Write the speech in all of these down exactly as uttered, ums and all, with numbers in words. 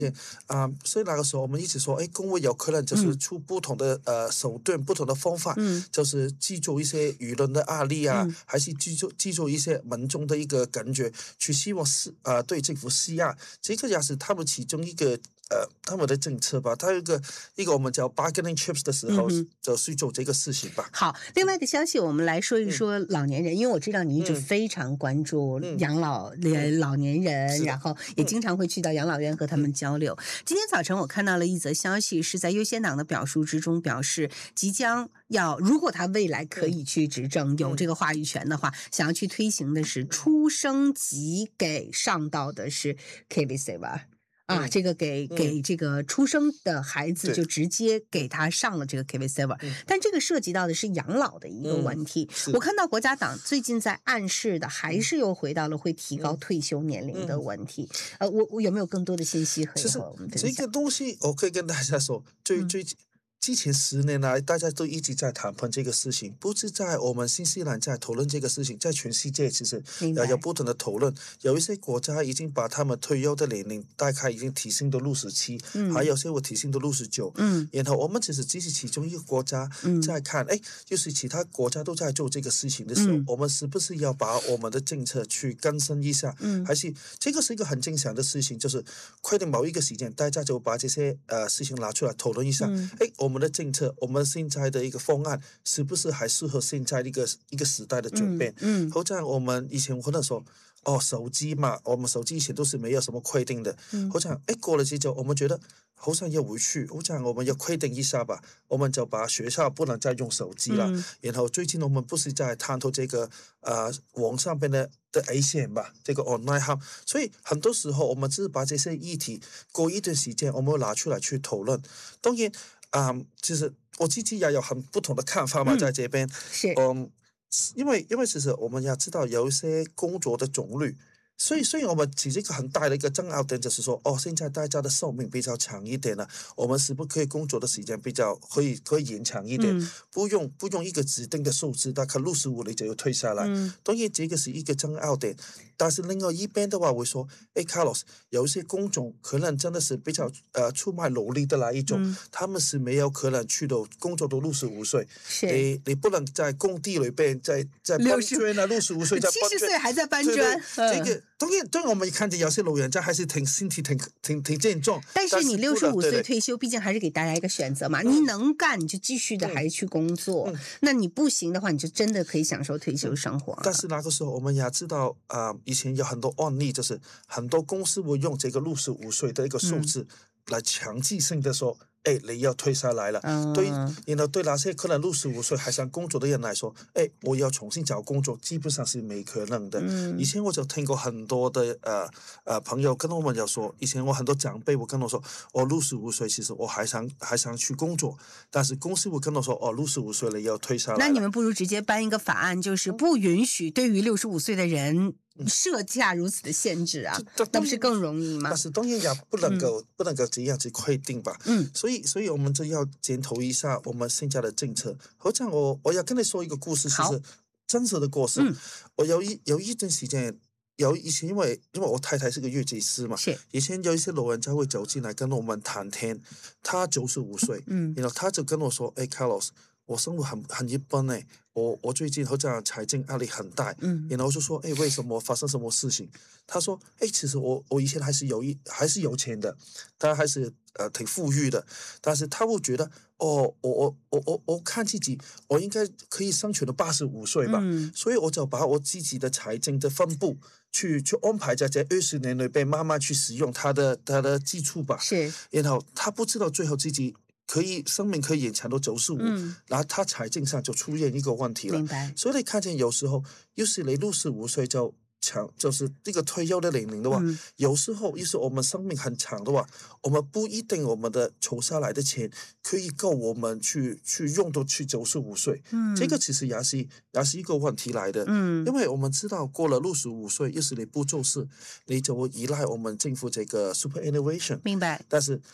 啊、呃，所以那个时候我们一直说，哎，公务有可能就是出不同的、嗯、呃手段、不同的方法， 嗯， 就是记住一些舆论的案例啊， 嗯、 还是记住记住一些民众的一个感觉，去希望施啊、呃、对政府施压，这个也是他们其中一个呃他们的政策吧。他有一个一个我们叫 bargaining chips 的时候， 嗯、 就是做这个事情吧。 好，另外的消息我们来说一说老年人，嗯、因为我知道你一直非常关注养老、嗯、老年人，然后也经常会去到养老院和他们交流。嗯、今天早晨我看到了一则消息，是在优先党的表述之中表示，即将要如果他未来可以去执政，嗯、有这个话语权的话，想要去推行的是出生级给上到的是 K V C 吧。啊，这个给给这个出生的孩子就直接给他上了这个 K V C，嗯、但这个涉及到的是养老的一个问题。嗯、我看到国家党最近在暗示的，还是又回到了会提高退休年龄的问题。嗯、呃，我我有没有更多的信息可以和我们分享？ 这个东西我可以跟大家说，最最。嗯之前十年来，大家都一直在谈论这个事情，不是在我们新西兰在讨论这个事情，在全世界其实呃有不同的讨论。有一些国家已经把他们退休的年龄大概已经提升到六十七，还有些我提升到六十九。嗯，然后我们其实只是其中一个国家在看，哎、嗯，就是其他国家都在做这个事情的时候，嗯、我们是不是要把我们的政策去更新一下？嗯，还是这个是一个很正常的事情，就是规定某一个时间，大家就把这些呃事情拿出来讨论一下。嗯，哎，我。我们的政策，我们现在的一个方案，是不是还适合现在的一个一个时代的转变？嗯，嗯好像我们以前可能说，哦，手机嘛，我们手机以前都是没有什么规定的。嗯，好像哎过了几周，我们觉得好像要回去，好像我们要规定一下吧，我们就把学校不能再用手机了。嗯、然后最近我们不是在探讨这个呃网上边的的危险吧，这个 online harm， 所以很多时候我们只是把这些议题过一段时间，我们拿出来去讨论。当然。啊、嗯，其实我自己也有很不同的看法嘛，嗯、在这边。 是， 嗯，因为因为其实我们要知道有一些工作的种类，所以所以我们其实一个很大的一个争拗点就是说，哦，现在大家的寿命比较长一点了，我们是不是可以工作的时间比较可以可以延长一点，嗯、不用不用一个指定的数字，大概六十五你就要退下来。嗯、当然这个是一个争拗点，但是另外一边的话会说，哎 ，Carlos， 有一些工种可能真的是比较呃出卖劳力的那一种，嗯、他们是没有可能去到工作到六十五岁，你你不能在工地里边在在搬砖啊，六十五岁在搬砖， 七十岁还在搬砖， 这个。当然，当然，我们看见有些老人家还是挺身体挺挺挺健壮。 但是你六十五岁退休，毕竟还是给大家一个选择嘛。嗯、你能干，你就继续的还是去工作；嗯、那你不行的话，你就真的可以享受退休生活。 但是那个时候，我们也知道啊、呃，以前有很多案例，就是很多公司会用这个六十五岁的一个数字来强制性的说。哎，你要退下来了。嗯、对，然后对那些可能六十五岁还想工作的人来说，哎，我要重新找工作，基本上是没可能的。嗯、以前我就听过很多的呃呃朋友跟我们有说，以前我很多长辈我跟我说，我六十五岁其实我还想还想去工作，但是公司会跟我说，哦，六十五岁了要退下来了。 那你们不如直接颁一个法案，就是不允许对于六十五岁的人。设下如此的限制啊，那不是更容易吗？ 但是当然也不能够、嗯、不能够这样子规定吧。嗯，所以所以我们就要检讨一下我们现在的政策。好像我我要跟你说一个故事，就是真实的故事。嗯、我有一有一段时间，有以前因为因为我太太是个月子师嘛， 是以前有一些老人家会走进来跟我们谈天，他九十五岁，嗯，然后他就跟我说：“哎 ，Carlos。”我生活很很一般诶，我我最近好像财政压力很大，嗯，然后我就说，哎，为什么发生什么事情？他说，哎，其实我我以前还是有一还是有钱的，他还是呃挺富裕的，但是他会觉得，哦，我我我我我看自己，我应该可以生存到八十五岁吧，嗯，所以我就把我自己的财政的分布去去安排在这二十年里边，慢慢去使用他的他的基础吧， 是， 然后他不知道最后自己。可以生命可以延长到九十五，然后他财政上就出现一个问题了。 明白。 所以你看见有时候，要是你六十五岁就长，就是这个退休的年龄的话，嗯、有时候要是我们生命很长的话，我们不一定我们的筹下来的钱可以够我们去去用到去九十五岁。嗯，这个其实也是也是一个问题来的。嗯，因为我们知道过了六十五岁，要是你不做事，你就会依赖我们政府这个 superannuation。 明白。 但是。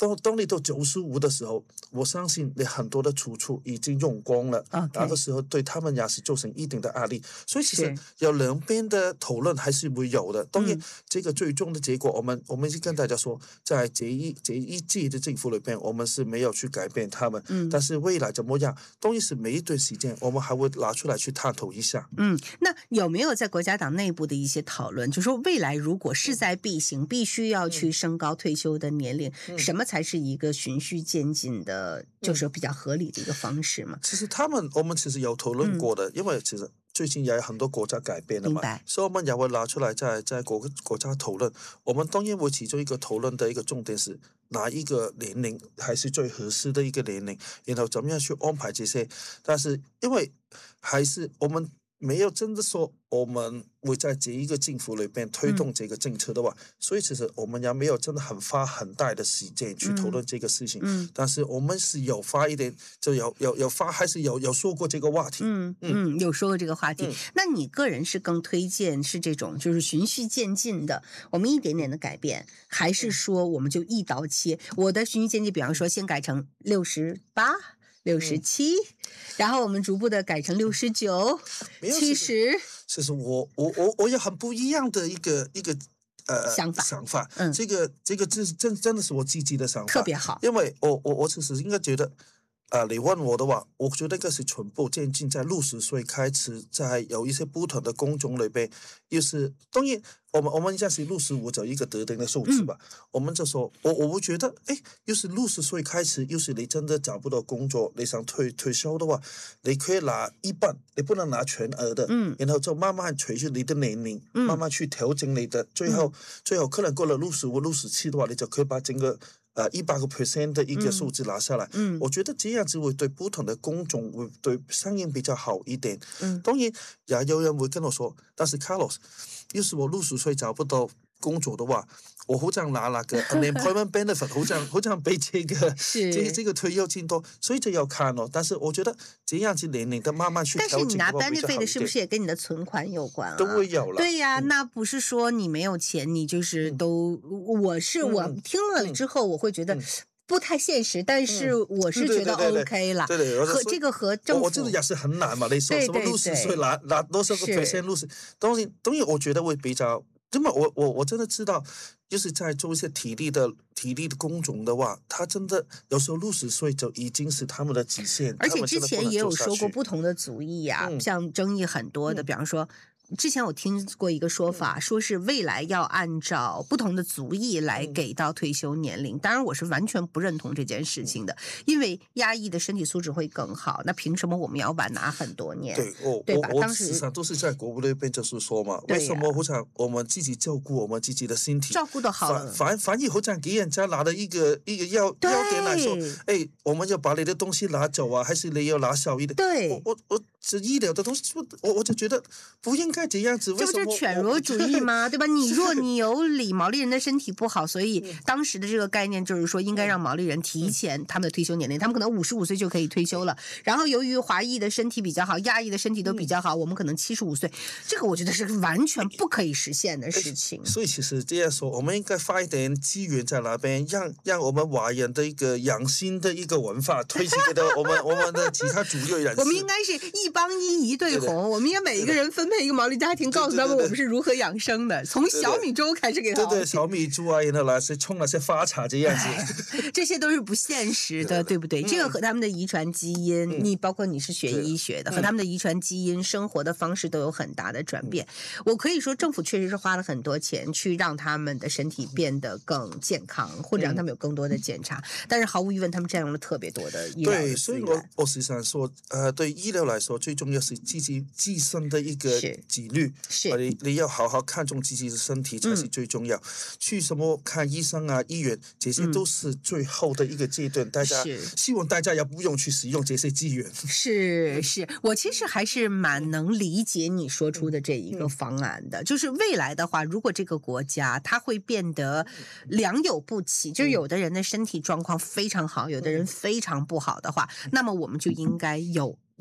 当当你到九十五的时候，我相信你很多的储蓄已经用光了， okay. 那个时候对他们也是造成一定的压力，所以其实有两边的讨论还是会有的。当然，这个最终的结果，我们我们是跟大家说，在这一这一届的政府里边，我们是没有去改变他们，嗯，但是未来怎么样，当然是每一段时间我们还会拿出来去探讨一下。 嗯，那有没有在国家党内部的一些讨论，就说未来如果势在必行，必须要去升高退休的年龄，嗯，什么才是一个循序渐进的，就是比较合理的一个方式嘛？ 其实他们我们其实有讨论过的，嗯，因为其实最近也有很多国家改变了嘛，所以我们也会拿出来在在国国家讨论。我们当然会其中一个讨论的一个重点是哪一个年龄还是最合适的一个年龄，然后怎么样去安排这些。但是因为还是我们没有真的说我们会在这一个政府里边推动这个政策的话，嗯，所以其实我们也没有真的很花很大的时间去讨论这个事情，嗯，但是我们是有花一点，就有有有花还是有有说过这个话题， 嗯嗯，有说过这个话题，嗯。那你个人是更推荐是这种就是循序渐进的，我们一点点的改变，还是说我们就一刀切？我的循序渐进，比方说先改成六十八。六十七，然后我们逐步的改成六十九、七十。 其实我我我我有很不一样的一个一个呃想法想法，嗯，这个这个真真真的是我积极的想法， 特别好。 因为我我我其实应该觉得，呃，你问我的话，我觉得这个是全部渐进，在六十岁开始，在有一些不同的工种里边，又是当然。我们我们现在是六十五走一个特定的数字吧，嗯，我们就说，我我会觉得，哎，又是六十岁开始，又是你真的找不到工作，你想退退休的话，你可以拿一半，你不能拿全额的，嗯，然后就慢慢随着你的年龄，嗯，慢慢去调整你的，最后，嗯，最后可能过了六十五、六十七的话，你就可以把整个呃一百个 percent 的一个数字拿下来，嗯，我觉得这样子会对不同的工种会对商业比较好一点，嗯，当然也有人会跟我说，但是 Carlos。要是我六十岁找不到工作的话，我好想拿那个 unemployment benefit， 好想好想俾这个这这个退休金多，所以就要看咯。但是我觉得这样子年龄的慢慢去调整。 但是你拿 benefit 的是不是也跟你的存款有关啊？ 都会有了。 对呀，嗯，那不是说你没有钱，你就是都，嗯，我是，嗯，我听了之后，我会觉得。嗯不太现实，但是我是觉得 OK 了。 对对对， 和这个和政府， 我觉得也是很难嘛。你说什么六十岁拿拿多少个 percent 六十，当然当然，我觉得会比较，因为我我我真的知道，就是在做一些体力的体力的工种的话，他真的有时候六十岁就已经是他们的极限。 而且之前也有说过不同的族裔啊，嗯，像争议很多的，嗯，比方说。之前我听过一个说法，说是未来要按照不同的族裔来给到退休年龄。当然，我是完全不认同这件事情的，因为亚裔的身体素质会更好。那凭什么我们要晚拿很多年？ 对，我对吧？ 我当时时常都是在国务那边就是说嘛，为什么好像我们自己照顾我们自己的身体， 照顾得好了， 反反而好像给人家拿了一个一个要要点来说，哎，我们要把你的东西拿走啊，还是你要拿少一点？ 对， 我我我这医疗的东西，我我就觉得不应该这样子。 这不就是犬儒主义吗？对吧？你弱你有理，毛利人的身体不好，所以当时的这个概念就是说，应该让毛利人提前他们的退休年龄，他们可能五十五岁就可以退休了。然后由于华裔的身体比较好，亚裔的身体都比较好，我们可能七十五岁，这个我觉得是完全不可以实现的事情。 所以其实这样说，我们应该花一点资源在那边，让让我们华人的一个养心的一个文化推荐给我们我们的其他主流人士。 我们应该是一帮一一对红，我们应该每一个人分配一个毛利家庭，告诉他们我们是如何养生的，从小米粥开始给他们。 对对，小米粥啊，然后那些冲那些发茶这样子， 这些都是不现实的， 对, 对不对？嗯、这个和他们的遗传基因，嗯、你包括你是学医学的，和他们的遗传基因、生活的方式都有很大的转变。嗯、我可以说，政府确实是花了很多钱去让他们的身体变得更健康，或者让他们有更多的检查。嗯、但是毫无疑问，他们占用了特别多的医疗的资源。 对，所以我我实际上说，呃，对医疗来说，最重要是自己自身的一个纪律， 是你你要好好看重自己的身体才是最重要。嗯、去什么看医生啊、医院，这些都是最后的一个阶段。嗯、大家希望大家也不用去使用这些资源。 是是，我其实还是蛮能理解你说出的这一个方案的。嗯、就是未来的话，如果这个国家它会变得良莠不齐，嗯、就是有的人的身体状况非常好，有的人非常不好的话，嗯、那么我们就应该有。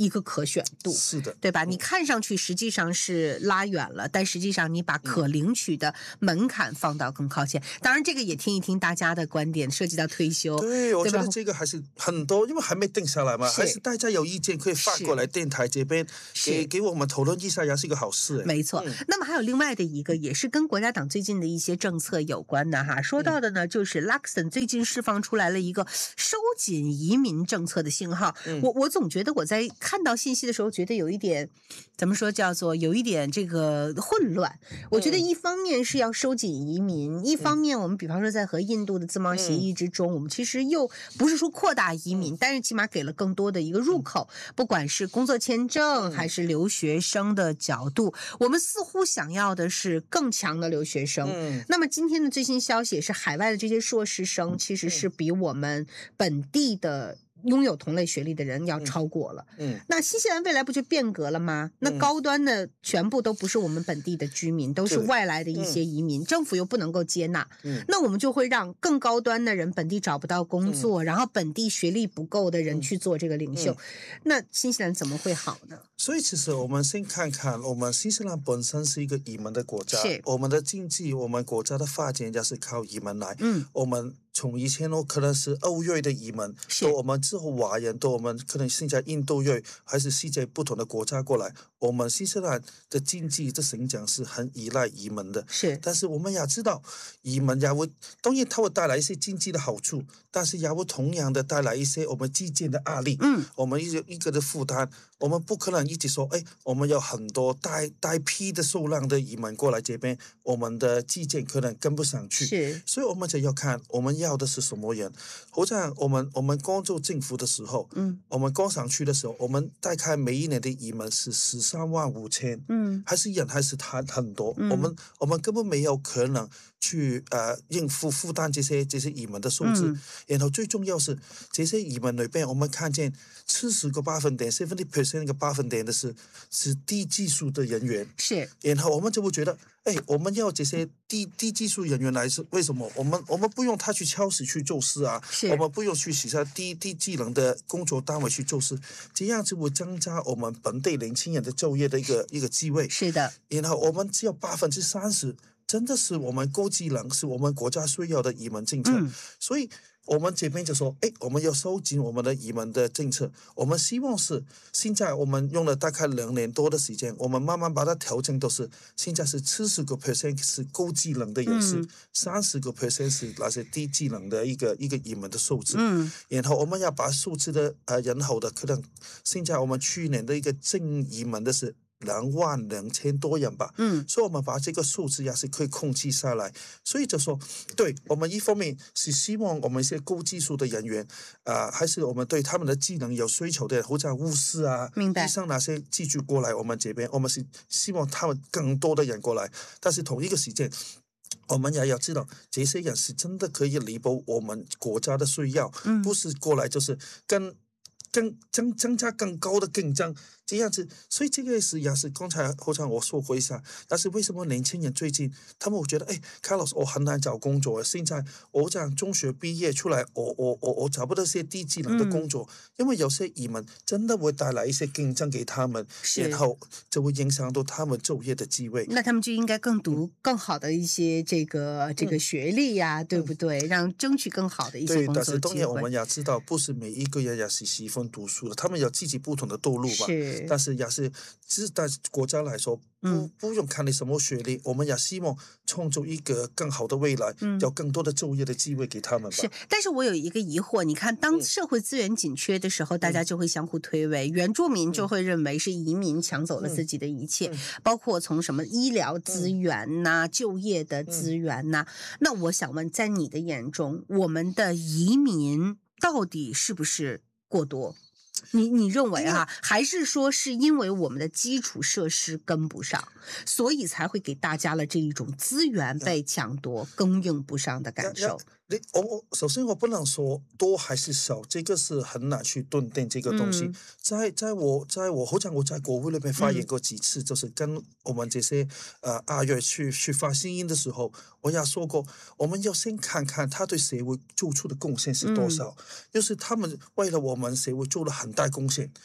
一个可选度， 是的， 对吧？你看上去实际上是拉远了，但实际上你把可领取的门槛放到更靠前。当然，这个也听一听大家的观点，涉及到退休。 对，我觉得这个还是很多，因为还没定下来嘛， 是还是大家有意见可以发过来电台这边，给给我们讨论一下，也是一个好事。 没错、嗯。那么还有另外的一个，也是跟国家党最近的一些政策有关的哈。说到的呢，就是 Luxon 最近释放出来了一个收紧移民政策的信号。嗯、我我总觉得我在看到信息的时候，觉得有一点怎么说，叫做有一点这个混乱。我觉得一方面是要收紧移民，嗯、一方面我们比方说在和印度的自贸协议之中，嗯、我们其实又不是说扩大移民，嗯、但是起码给了更多的一个入口，嗯、不管是工作签证、嗯、还是留学生的角度，我们似乎想要的是更强的留学生。嗯、那么今天的最新消息是，海外的这些硕士生其实是比我们本地的拥有同类学历的人要超过了。嗯，那新西兰未来不就变革了吗？那高端的全部都不是我们本地的居民，都是外来的一些移民，政府又不能够接纳。嗯，那我们就会让更高端的人本地找不到工作，然后本地学历不够的人去做这个领袖。那新西兰怎么会好呢？ 所以其实我们先看看，我们新西兰本身是一个移民的国家，我们的经济，我们国家的发展也是靠移民来。嗯，我们从以前哦，可能是欧裔的移民，到我们之后华人，到我们可能现在印度裔，还是世界不同的国家过来，我们新西兰的经济的成长是很依赖移民的。 是， 但是我们也知道，移民也会，当然它会带来一些经济的好处，但是也会同样的带来一些我们基建的压力。嗯，我们一个一个的负担，我们不可能一直说，哎，我们有很多大大批的数量的移民过来这边，我们的基建可能跟不上去。 是， 所以我们就要看我们要的是什么人。好像我们我们刚做政府的时候，嗯，我们刚上去的时候，我们大概每一年的移民是十三万五千，嗯，还是人还是很很多，嗯、我们我们根本没有可能去呃应付负担这些这些移民的数字。嗯、然后最重要是这些移民里边，我们看见七十个百分点 ，seventy percent 个百分点的是是低技术的人员， 是， 然后我们就会觉得。哎，我们要这些低低技术人员来是为什么？我们我们不用他去超市去做事啊，我们不用去其他低低技能的工作单位去做事，这样就会增加我们本地年轻人的就业的一个一个机会。 是的， 然后我们只有百分之三十，真的是我们高技能，是我们国家需要的移民政策，嗯、所以。我们这边就说，哎，我们要收紧我们的移民的政策。我们希望是现在我们用了大概两年多的时间，我们慢慢把它调整，都是现在是七十个 percent 是高技能的人士，三十个 percent 是那些低技能的一个一个移民的数字。嗯，然后我们要把数字的呃人口的可能，现在我们去年的一个正移民的是。两万两千多人吧，嗯，所以我们把这个数字也是可以控制下来。所以就说，对我们一方面是希望我们一些高技术的人员，啊、呃，还是我们对他们的技能有需求的，或者护士啊、医生那些继续过来我们这边，我们是希望他们更多的人过来。但是同一个时间，我们也要知道，这些人是真的可以弥补我们国家的需要，嗯、不是过来就是跟。更增增加更高的竞争，这样子，所以这个是也是刚才好像我说过一下，但是为什么年轻人最近他们会觉得，哎，卡老师我很难找工作，现在我这样中学毕业出来，我我我我找不到些低技能的工作，嗯、因为有些移民真的会带来一些竞争给他们，然后就会影响到他们就业的机会。 那他们就应该更读更好的一些这个这个学历呀、啊，嗯、对不对？让争取更好的一些工作机会。 对，但是当然我们也知道，不是每一个人也是喜欢读书的，他们有自己不同的道路吧。 是， 但是也是，其实在国家来说，不、嗯、不用看你什么学历，我们也希望创造一个更好的未来，嗯、有更多的就业的机会给他们吧。 是，但是我有一个疑惑，你看，当社会资源紧缺的时候，嗯、大家就会相互推诿，原住民就会认为是移民抢走了自己的一切，嗯、包括从什么医疗资源呐、嗯、就业的资源呐。那我想问，在你的眼中，我们的移民到底是不是过多？你你认为啊，还是说是因为我们的基础设施跟不上，所以才会给大家了这一种资源被抢夺、供应不上的感受？ 你我首先我不能说多还是少，这个是很难去断定这个东西。嗯、在在我在我好像我在国会那边发言过几次，嗯、就是跟我们这些呃阿月去去发声音的时候，我也说过，我们要先看看他对社会做出的贡献是多少，嗯、就是他们为了我们社会做了很大贡献。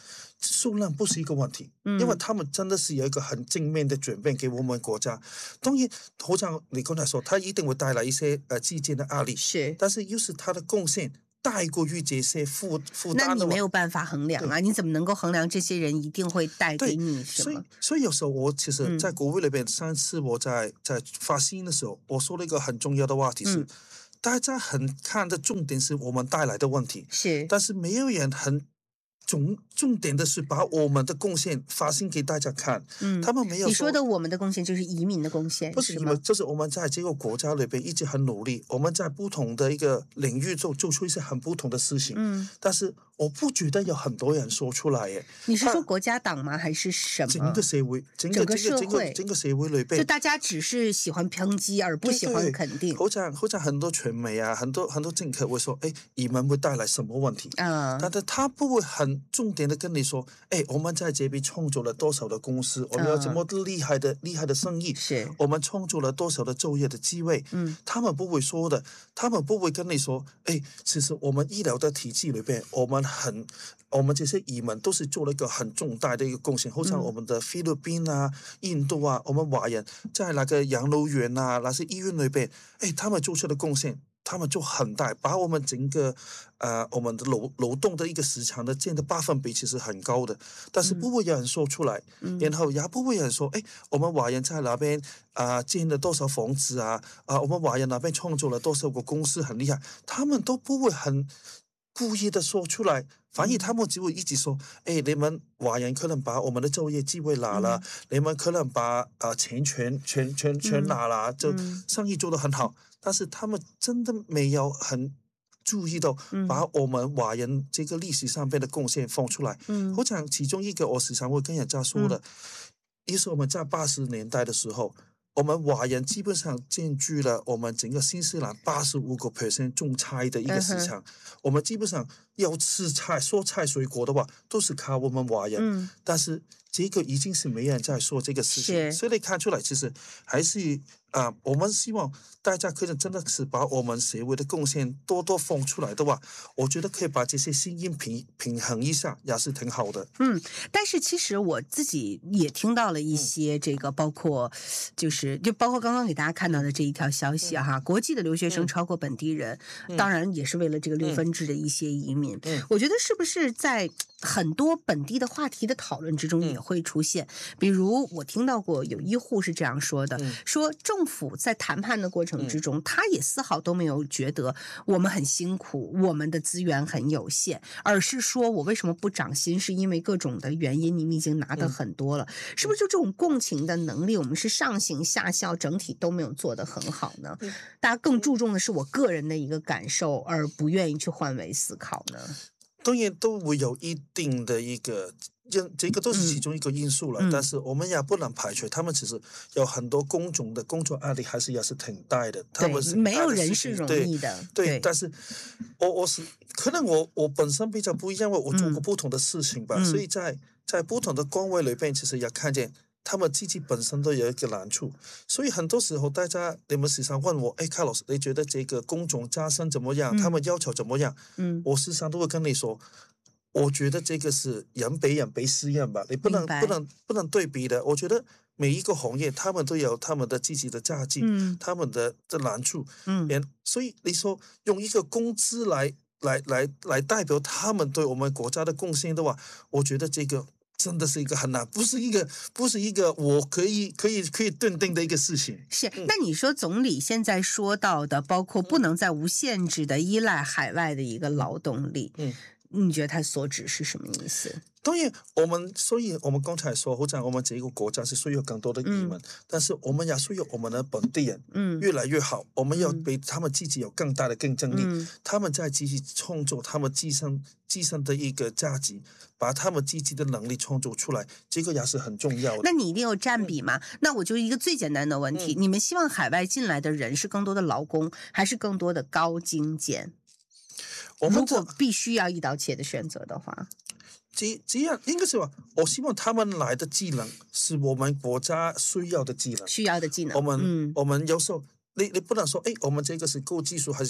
数量不是一个问题，嗯、因为他们真的是有一个很正面的转变给我们国家。当然，好像你刚才说，他一定会带来一些呃基建的压力， 是， 但是又是他的贡献大过于这些负负担的。 那你没有办法衡量啊，你怎么能够衡量这些人一定会带给你什么？ 所以，所以有时候我其实，在国会里边，嗯、上次我在在发新的时候，我说了一个很重要的话题是。嗯大家很看的重点是我们带来的问题， 是， 但是没有人很重重点的是把我们的贡献发现给大家看。嗯，他们没有说。 你说的我们的贡献就是移民的贡献， 不是移民，就是我们在这个国家里边一直很努力，我们在不同的一个领域做做出一些很不同的事情。嗯，但是我不觉得有很多人说出来耶。 你是说国家党吗？还是什么？ 整个社会，整个整个社会， 整个社会里边， 就大家只是喜欢抨击而不喜欢肯定。 好像好像很多传媒啊，很多很多政客会说，哎，移民会带来什么问题？啊、嗯，但是他不会很重点的跟你说，哎，我们在这边创造了多少的公司，我们有这么厉害的、嗯、厉害的生意， 是我们创造了多少的就业的机会。嗯，他们不会说的，他们不会跟你说，哎，其实我们医疗的体系里边，我们很。我们这些移民都是做了一个很重大的一个贡献，好像我们的菲律宾啊、印度啊，我们华人在那个养老院啊、那些医院里边，哎，他们做出的贡献，他们就很大，把我们整个呃我们的劳劳动的一个市场的占的百分比其实很高的，但是不会有人说出来，嗯、然后也不会有人说，哎，我们华人在那边啊、呃、建了多少房子啊，啊、呃，我们华人那边创造了多少个公司很厉害，他们都不会很故意的说出来。反而他们只会一直說，誒，你們華人可能把我們的就業機會拿了，嗯、你們可能把啊、呃、錢全全全全拿了，嗯、就生意做得很好。嗯、但是他們真的沒有很注意到把我們華人這個歷史上邊的貢獻放出來。嗯、好像其中一個我時常會跟人家說的，也是、嗯、我們在八十年代的時候。我們華人基本上佔據了我們整個新西蘭八十五個 percent 種菜的一個市場。Uh huh. 我們基本上要吃菜、蔬菜、水果的話，都是靠我們華人。嗯、但是這個已經是沒人在說這個事情，是所以你看出來，其實還是啊、呃，我們希望大家可以真的是把我們社會的貢獻多多放出來的話，我覺得可以把這些聲音平平衡一下，也是挺好的。 嗯，但是其實我自己也聽到了一些這個，包括就是就包括剛剛給大家看到的這一條消息哈，嗯、國際的留學生超過本地人，嗯、當然也是為了這個六分制的一些移民。嗯，我覺得是不是在很多本地的話題的討論之中也會出現？嗯、比如我聽到過有醫護是這樣說的，嗯、說政府在談判的過程之中，嗯、他也絲毫都沒有覺得我們很辛苦，我們的資源很有限，而是說我為什麼不漲薪，是因為各種的原因，你們已經拿得很多了，嗯、是不是就這種共情的能力，我們是上行下效，整體都沒有做得很好呢？嗯、大家更注重的是我個人的一個感受，而不願意去換位思考呢？ 當然都會有一定的一個因，這個都是其中一個因素了。嗯、但是我們也不能排除，他們其實有很多工種的工作壓力，還是也是挺大的。他們是沒有人是容易的。 對，對對但是我我是可能我我本身比較不一樣，我做過不同的事情吧，嗯、所以在在不同的崗位裏邊，其實也看見。他們自己本身都有一個難處，所以很多時候大家你們時常問我，誒，卡老師，你覺得這個工種加薪怎麼樣？嗯、他們要求怎麼樣？嗯，我時常都會跟你說，我覺得這個是人比人比私人吧，你不能白不能不能對比的。我覺得每一個行業，他們都有他們的自己的價值，嗯、他們的的難處，嗯，所以你說用一個工資來來來來代表他們對我們國家的貢獻的話，我覺得這個。真的是一個很難，不是一個，不是一個我可以可以可以斷定的一個事情。 是，嗯、那你說總理現在說到的，包括不能再無限制的依賴海外的一個勞動力，嗯，你覺得他所指是什麼意思？ 當然，我們所以我們剛才說，好像我們這個國家是需要更多的移民，嗯、但是我們也需要我們的本地人，嗯，越來越好，嗯、我們要俾他們自己有更大的競爭力，嗯、他們在自己創造他們自身自身的一個價值，把他們自己的能力創造出來，這個也是很重要的。 那你一定有佔比嘛？嗯、那我就一個最簡單的問題，嗯、你們希望海外進來的人是更多的勞工，還是更多的高精簡？我們如果必須要一刀切的選擇的話。 只只要應該是話，我希望他們來的技能是我們國家需要的技能。 需要的技能。 我們、嗯、我們有時候你你不能說，誒，我們這個是高技術，還是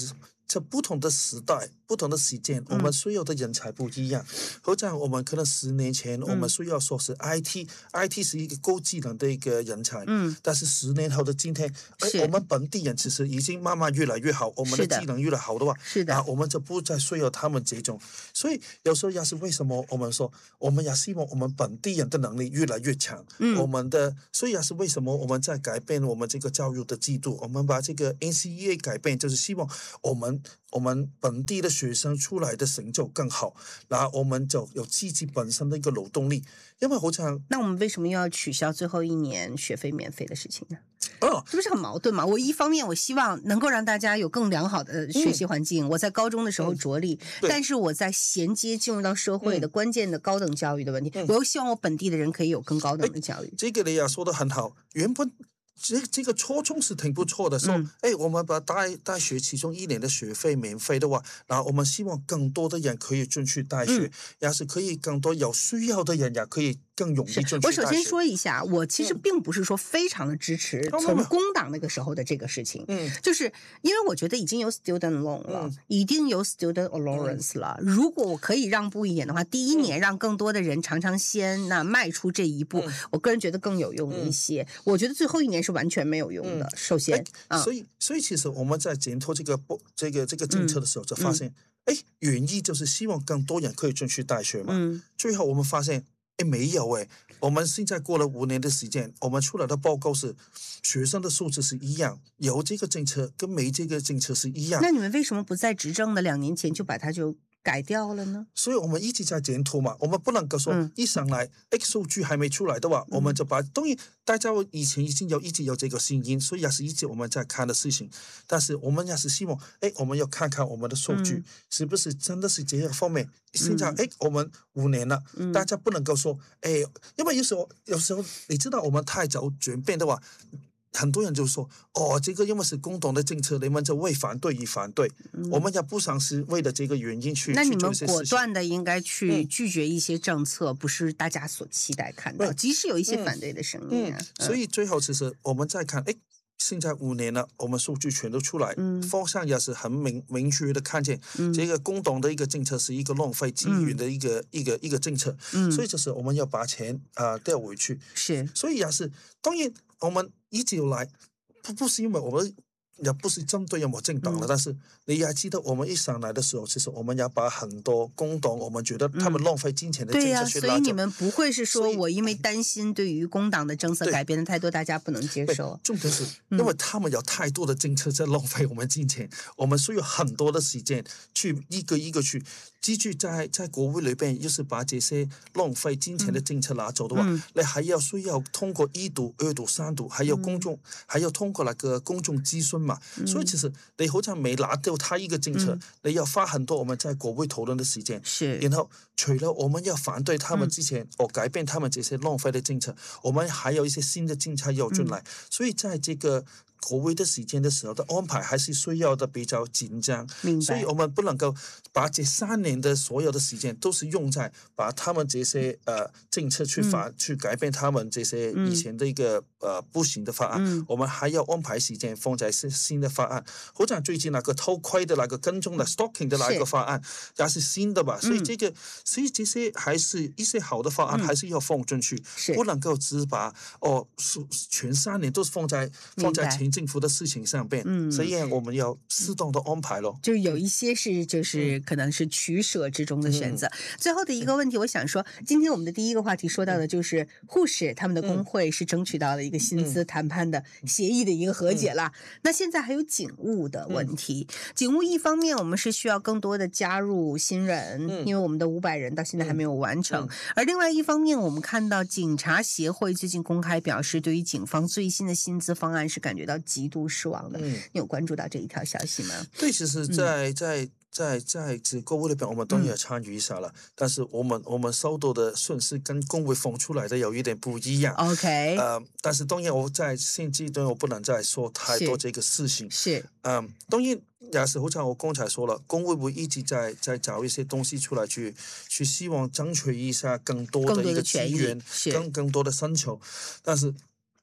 在不同的时代、不同的时间，我们需要的人才不一样。好像我们可能十年前，我们需要说是 I T，I T 是一个高技能的一个人才。嗯。但是十年后的今天，哎，我们本地人其实已经慢慢越来越好，我们的技能越来越好的话， 是的， 啊，我们就不再需要他们这种。所以有时候也是为什么我们说，我们也希望我们本地人的能力越来越强。嗯。我们的，所以也是为什么我们在改变我们这个教育的制度，我们把这个 N C E A 改变，就是希望我们。我们本地的学生出来的成就更好，然后我们就有自己本身的一个劳动力。因为好像那我们为什么要取消最后一年学费免费的事情呢？ 哦， 这不是很矛盾吗？我一方面我希望能够让大家有更良好的学习环境，嗯、我在高中的时候着力，嗯、但是我在衔接进入到社会的关键的高等教育的问题，嗯、我又希望我本地的人可以有更高等的教育。 这个你也说得很好，原本。这这个初衷是挺不错的，说，哎、嗯，我们把大大学其中一年的学费免费的话，然后我们希望更多的人可以进去大学，也、嗯、是可以更多有需要的人也可以更容易进去大学。 我首先说一下，我其实并不是说非常的支持从工党那个时候的这个事情，嗯，就是因为我觉得已经有 student loan 了，嗯、一定有 student allowance 了。嗯、如果我可以让步一点的话，第一年让更多的人尝尝鲜，那迈出这一步，嗯、我个人觉得更有用一些。嗯、我觉得最后一年是完全没有用的。嗯、首先， 嗯、所以所以其实我们在检讨这个不这个这个政策的时候，就发现，哎、嗯，原意就是希望更多人可以进去大学嘛。嗯、最后我们发现，哎，没有哎，我们现在过了五年的时间，我们出来的报告是学生的素质是一样，有这个政策跟没这个政策是一样。 那你们为什么不在执政的两年前就把它就改掉了呢？ 所以我们一直在检讨嘛，我们不能够说一上来 X 数据还没出来的话，嗯、我们就把当然大家以前已经有一直有这个声音，所以也是一直我们在看的事情。但是我们也是希望，哎，我们要看看我们的数据、嗯、是不是真的是这个方面。现在哎、嗯，我们五年了、嗯，大家不能够说，哎，因为有时候有时候你知道我们太早转变的话。很多人就说哦，这个因为是工党的政策，你们就为反对而反对。嗯、我们也不想是为了这个原因去。 那你们果断的应该去拒绝一些政策，嗯、不是大家所期待看到，即使有一些反对的声音、啊嗯嗯。所以最后其实我们再看，哎，现在五年了，我们数据全都出来，嗯、方向也是很明明确的看见，嗯、这个工党的一个政策是一个浪费资源的一个、嗯、一个一个政策。嗯、所以就是我们要把钱啊、呃、调回去。 是。 所以也是当然我们一直以来。不不是因为我们也不是针对任何政党了、嗯，但是你还记得我们一上来的时候，其实我们要把很多工党，我们觉得他们浪费金钱的政策去拉走、嗯、 对呀、啊，所以你们不会是说我因为担心对于工党的政策改变的太多，大家不能接受。 重点是因为他们有太多的政策在浪费我们金钱，嗯、我们需要很多的时间去一个一个去。继续在在国会裏邊，要是把這些浪費金錢的政策拿走的話，嗯、你還要需要通過一讀、二讀、三讀，還有公眾，嗯、還要通過那個公眾諮詢嘛。嗯、所以其實你好像沒拿掉他一個政策，嗯、你要花很多我們在國會討論的時間。 是。 然後除了我們要反對他們之前，或、嗯、改變他們這些浪費的政策，我們還有一些新的政策要進來。嗯、所以在這個國會的時間的時候的安排還是需要的比較緊張，所以我們不能夠把這三年的所有的時間都是用在把他們這些呃政策去法、嗯、去改變他們這些以前的一個、嗯、呃不行的法案、嗯，我們還要安排時間放在新的法案。好像最近那個偷窺的那個跟蹤的 stalking 的那個法案也是新的吧，所以這個所以這些還是一些好的法案還是要放進去，嗯、不能夠只把哦全三年都是放在放在前政府的事情上邊，嗯，所以我們要適當的安排咯。 就有一些是就是可能是取捨之中的選擇。嗯、最後的一個問題，我想說，今天我們的第一個話題說到的就是護士他們的工會是爭取到了一個薪資談判的協議的一個和解啦。嗯、那現在還有警務的問題，嗯、警務一方面我們是需要更多的加入新人，嗯、因為我們的五百人到現在還沒有完成，嗯、而另外一方面我們看到警察協會最近公開表示，對於警方最新的薪資方案是感覺到極度失望的。嗯、你有關注到這一條消息嗎？ 對，其實在在在在這個會裏邊，我們當然參與一下了，嗯、但是我們我們收到的訊息跟工會放出來的有一點不一樣。 OK， 呃，但是當然我在現階段我不能再說太多這個事情。 是， 嗯、呃，當然也是好像我剛才說了，工會會一直在在找一些東西出來去去希望爭取一下更多的一個資源，更更多的薪酬，但是。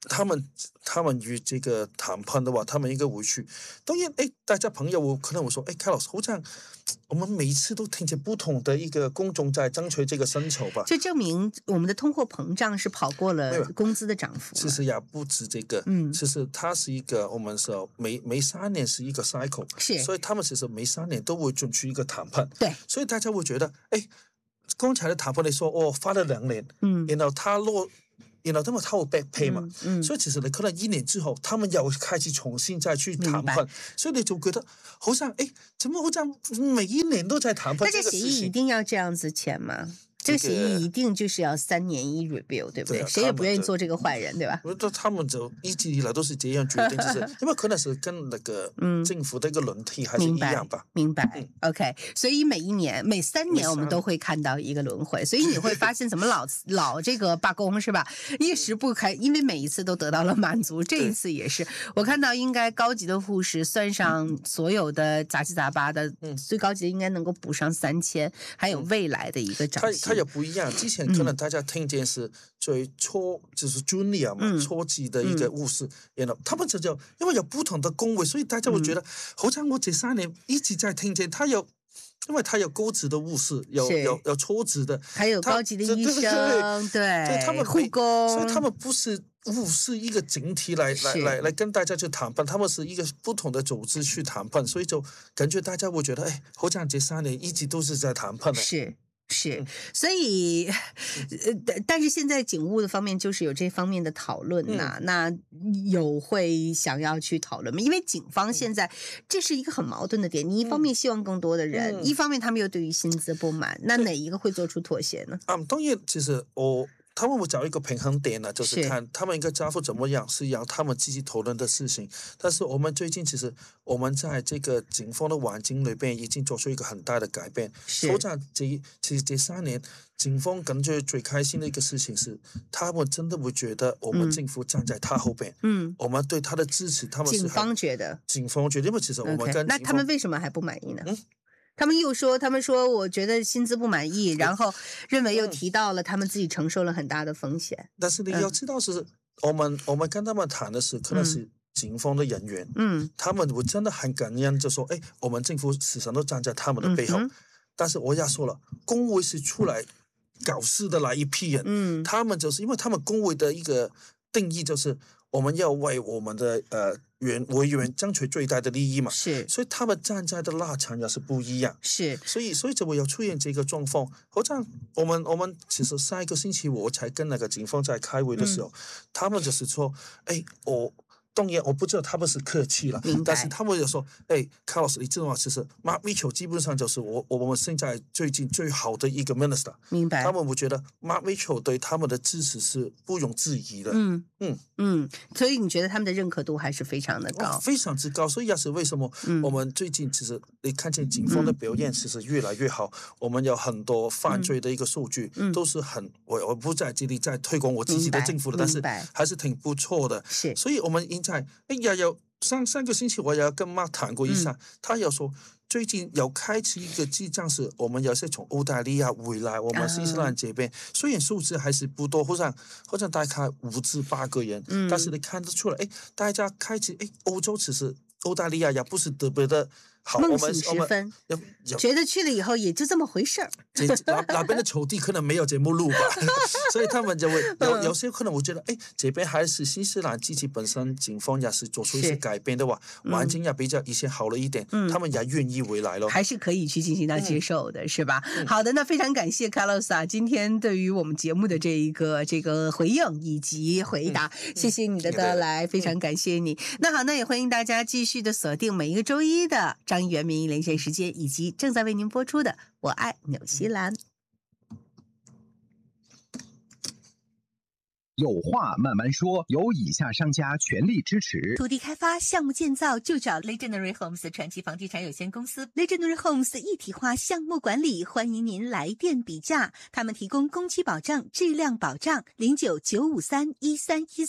他们他们与这个谈判的话，他们应该会去。当然，哎，大家朋友，我可能我说，哎，凯老师，好像我们每次都听见不同的一个公众在争取这个薪酬吧？ 这证明我们的通货膨胀是跑过了工资的涨幅。 其实也不止这个， 嗯， 其实它是一个我们说每每三年是一个 cycle， 是， 所以他们其实每三年都会进去一个谈判。 对， 所以大家会觉得，哎，刚才的谈判你说哦，花了两年， 嗯， 然后他落。然后他们他会 back pay 嘛、 嗯嗯， 所以其实你可能一年之后，他们又开始重新再去谈判，所以你就觉得好像哎，怎么好像每一年都在谈判这个事情？ 那这协议一定要这样子签吗？这个协议一定就是要三年一 review， 对不对？对啊、谁也不愿意做这个坏人，对吧？ 我觉得他们就一直以来都是这样决定，就是因为可能是跟那个政府的一个轮替还是一样吧。 明白，明白、嗯、，OK。所以每一年、每三年我们都会看到一个轮回，所以你会发现怎么老老这个罢工是吧？一时不开，因为每一次都得到了满足，这一次也是。我看到应该高级的护士算上所有的杂七杂八的，嗯、最高级的应该能够补上三千，还有未来的一个涨薪。 也不一样，之前可能大家听见是最初、嗯、就是 junior 嘛，嗯、初级的一个护士，然后、嗯、他们就叫因为有不同的工位，所以大家会觉得、嗯、好像我这三年一直在听见他有，因为他有高职的护士，有有有初职的， 还有高级的医生，对， 对，他们护工， 所以他们不是护士一个整体来来来来跟大家去谈判，他们是一个不同的组织去谈判，所以就感觉大家会觉得，哎，好像这三年一直都是在谈判的， 是。是，所以，呃，但是现在警务的方面就是有这方面的讨论呐、啊嗯，那有会想要去讨论吗？因为警方现在这是一个很矛盾的点，你一方面希望更多的人，嗯、一方面他们又对于薪资不满，那哪一个会做出妥协呢？ 啊、嗯，当然，其实我。他们会找一个平衡点呢，就是看他们应该加付怎么样，是要他们自己讨论的事情。但是我们最近其实我们在这个警方的环境里边已经做出一个很大的改变。好像这其实这三年，警方感觉最开心的一个事情是，他们真的会觉得我们政府站在他后边，嗯，我们对他的支持，他们是警方觉得， 警方觉得，因为其实我们跟、okay, 那他们为什么还不满意呢？嗯。他们又说，他们说，我觉得薪资不满意，然后认为又提到了他们自己承受了很大的风险。 但是你要知道是，是、嗯、我们我们跟他们谈的是，可能是警方的人员，嗯，他们我真的很感恩，就说，哎，我们政府时常都站在他们的背后。嗯、但是我要说了，工会是出来搞事的那一批人，嗯，他们就是因为他们工会的一个定义就是我们要为我们的呃。委员争取最大的利益嘛， 是， 所以他们站在的立场也是不一样， 是， 所以所以就会有出现这个状况。好像我们我们其实上一个星期我才跟那个警方在开会的时候，嗯、他们就是说，哎，我。当然，我不知道他们是客气了，但是他们就说：“哎，卡老师，你知道吗？其实 Mark Mitchell 基本上就是我我们现在最近最好的一个 minister。” 明白。 他们我觉得 Mark Mitchell 对他们的支持是不容置疑的。 嗯嗯嗯，所以你觉得他们的认可度还是非常的高， 非常之高。所以也是为什么我们最近其实你看见警方的表现其实越来越好，嗯、我们有很多犯罪的一个数据、嗯、都是很我我不在这里在推广我自己的政府的，但是还是挺不错的。 是， 所以我们应在哎呀，有上上个星期我也跟妈谈过一下，嗯、他有说最近有开启一个记账是，我们有些从澳大利亚回来，我们新西兰这边、嗯、虽然数字还是不多，好像好像大概五至八个人，嗯、但是你看得出来，哎，大家开启哎，欧洲其实澳大利亚也不是特别的。好， 梦醒时分，觉得去了以后也就这么回事儿。 那那边的土地可能没有这么路吧，所以他们就会有有些可能，我觉得，哎，这边还是新西兰自己本身警方也是做出一些改变的话，环境也比较以前好了一点，嗯、他们也愿意回来了， 还是可以去进行到接受的，嗯、是吧？嗯、好的，那非常感谢 Carlos 啊，今天对于我们节目的这一个这个回应以及回答，嗯、谢谢你的到来，嗯、非常感谢你。那好，那也欢迎大家继续的锁定每一个周一的张一元民意连线时间，以及正在为您播出的《我爱纽西兰》。 有话慢慢说，由以下商家全力支持。 土地开发项目建造就找 Legendary Homes 传奇房地产有限公司。Legendary Homes 一体化项目管理，欢迎您来电比价。他们提供工期保障、质量保障，零九九五三一三一三。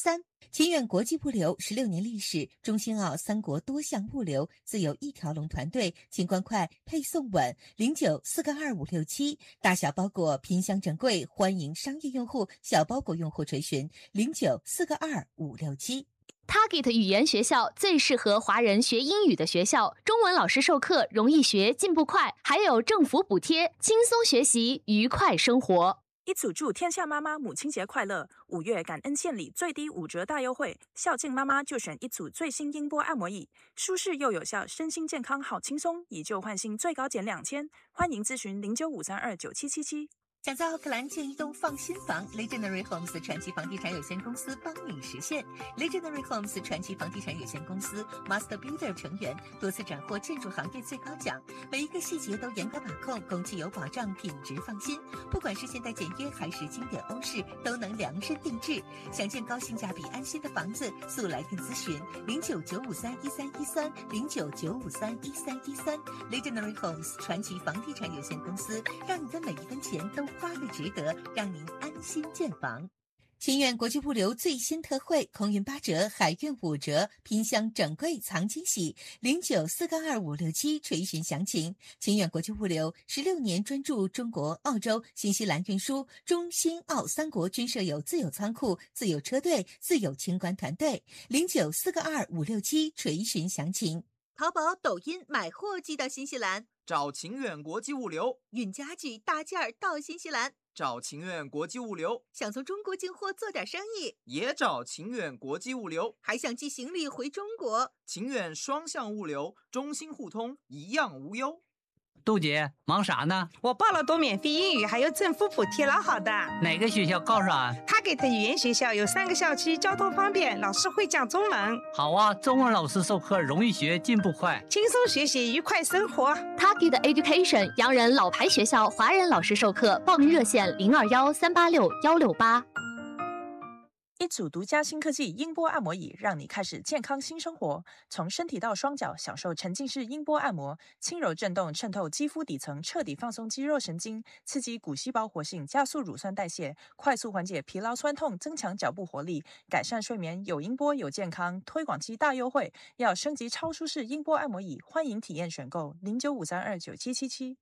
清远国际物流十六年历史，中新澳三国多项物流自有一条龙团队，清关快，配送稳。零九四个二五六七，大小包裹拼箱整柜，欢迎商业用户、小包裹用户垂询零九四个二五六七。 Target 语言学校最适合华人学英语的学校，中文老师授课容易学，进步快，还有政府补贴，轻松学习，愉快生活。 一组祝天下妈妈母亲节快乐！五月感恩献礼最低五折大优惠，孝敬妈妈就选一组最新音波按摩椅，舒适又有效，身心健康好轻松，以旧换新最高减两千，欢迎咨询零九五三二九七七七。 想在奥克兰建一栋放心房 ，Legendary Homes 传奇房地产有限公司帮你实现。Legendary Homes 传奇房地产有限公司 Master Builder 成员，多次斩获建筑行业最高奖，每一个细节都严格把控，工期有保障，品质放心。不管是现代简约还是经典欧式，都能量身定制。想建高性价比安心的房子，速来电咨询零九九五三一三一三零九九五三一三一三。Legendary Homes 传奇房地产有限公司，让你的每一分钱都花的值得，让您安心建房。清远国际物流最新特惠，空运八折，海运五折，拼箱整柜藏惊喜。零九四个二五六七垂询详情。清远国际物流十六年专注中国、澳洲、新西兰运输，中新澳三国均设有自有仓库、自有车队、自有清关团队。零九四个二五六七垂询详情。淘宝、抖音买货寄到新西兰， 找晴远国际物流； 运家具大件儿到新西兰， 找晴远国际物流； 想从中国进货做点生意， 也找晴远国际物流； 还想寄行李回中国， 晴远双向物流，中新互通，一样无忧。 杜姐，忙啥呢？ 我报了读免费英语，还有政府补贴，老好的。 哪个学校告诉俺？ 他给的语言学校有三个校区，交通方便，老师会讲中文。 好啊，中文老师授课容易学，进步快， 轻松学习，愉快生活。 Target Education 洋人老牌学校，华人老师授课，报名热线零二幺三八六幺六八。 一组独家新科技音波按摩椅，让你开始健康新生活。从身体到双脚，享受沉浸式音波按摩，轻柔震动渗透肌肤底层，彻底放松肌肉神经，刺激骨细胞活性，加速乳酸代谢，快速缓解疲劳酸痛，增强脚部活力，改善睡眠。有音波有健康，推广期大优惠，要升级超舒适音波按摩椅，欢迎体验选购零九五三二九七七七。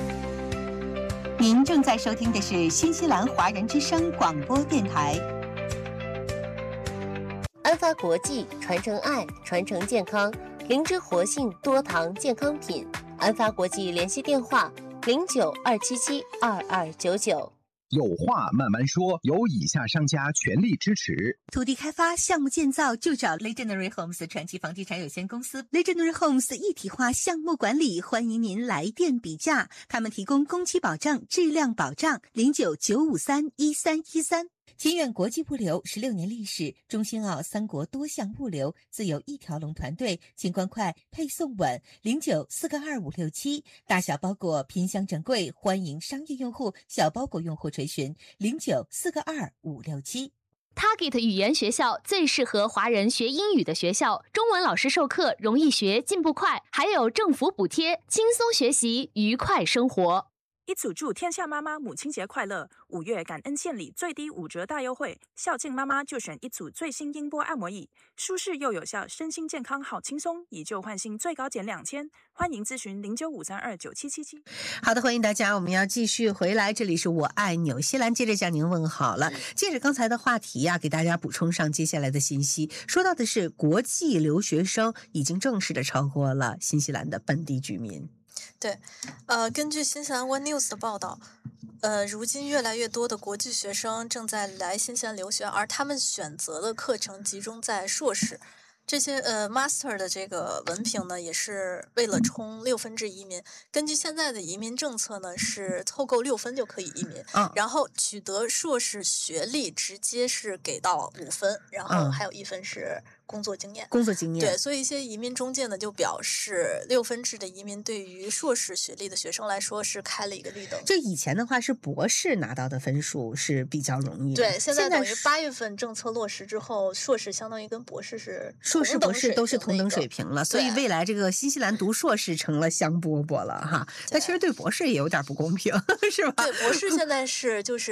您正在收听的是新西兰华人之声广播电台。 安发国际传承爱，传承健康，灵芝活性多糖健康品。安发国际联系电话零九二七七二二九九。 有话慢慢说，由以下商家全力支持。 土地开发项目建造就找 Legendary Homes 传奇房地产有限公司 Legendary Homes 一体化项目管理，欢迎您来电比价，他们提供工期保障、质量保障。零九九五三一三一三。清远国际物流十六年历史，中新澳三国多项物流自有一条龙团队，清关快，配送稳。零九四个二五六七，大小包裹拼箱整柜，欢迎商业用户、小包裹用户垂询零九四个二五六七。 Target 语言学校最适合华人学英语的学校，中文老师授课容易学，进步快，还有政府补贴，轻松学习，愉快生活。 一组祝天下妈妈母亲节快乐！五月感恩献礼最低五折大优惠，孝敬妈妈就选一组最新音波按摩椅，舒适又有效，身心健康好轻松，以旧换新最高减两千，欢迎咨询零九五三二九七七七。 好的，欢迎大家，我们要继续回来，这里是我爱纽西兰，接着向您问好了。借着刚才的话题呀、啊，给大家补充上接下来的信息，说到的是国际留学生已经正式的超过了新西兰的本地居民。 对，呃，根据新西兰 One News 的报道，呃，如今越来越多的国际学生正在来新西兰留学，而他们选择的课程集中在硕士。这些呃 master 的这个文凭呢，也是为了冲六分制移民。根据现在的移民政策呢，是凑够六分就可以移民， 嗯、 然后取得硕士学历直接是给到五分，然后还有一分是工作经验。 工作经验。 对，所以一些移民中介呢就表示，六分制的移民对于硕士学历的学生来说是开了一个绿灯。 就以前的话是博士拿到的分数是比较容易的。 对，现在等于八月份政策落实之后，硕士相当于跟博士是硕士博士都是同等水平了，所以未来这个新西兰读硕士成了香饽饽了哈。但其实对博士也有点不公平，是吧？ 对，博士现在是就是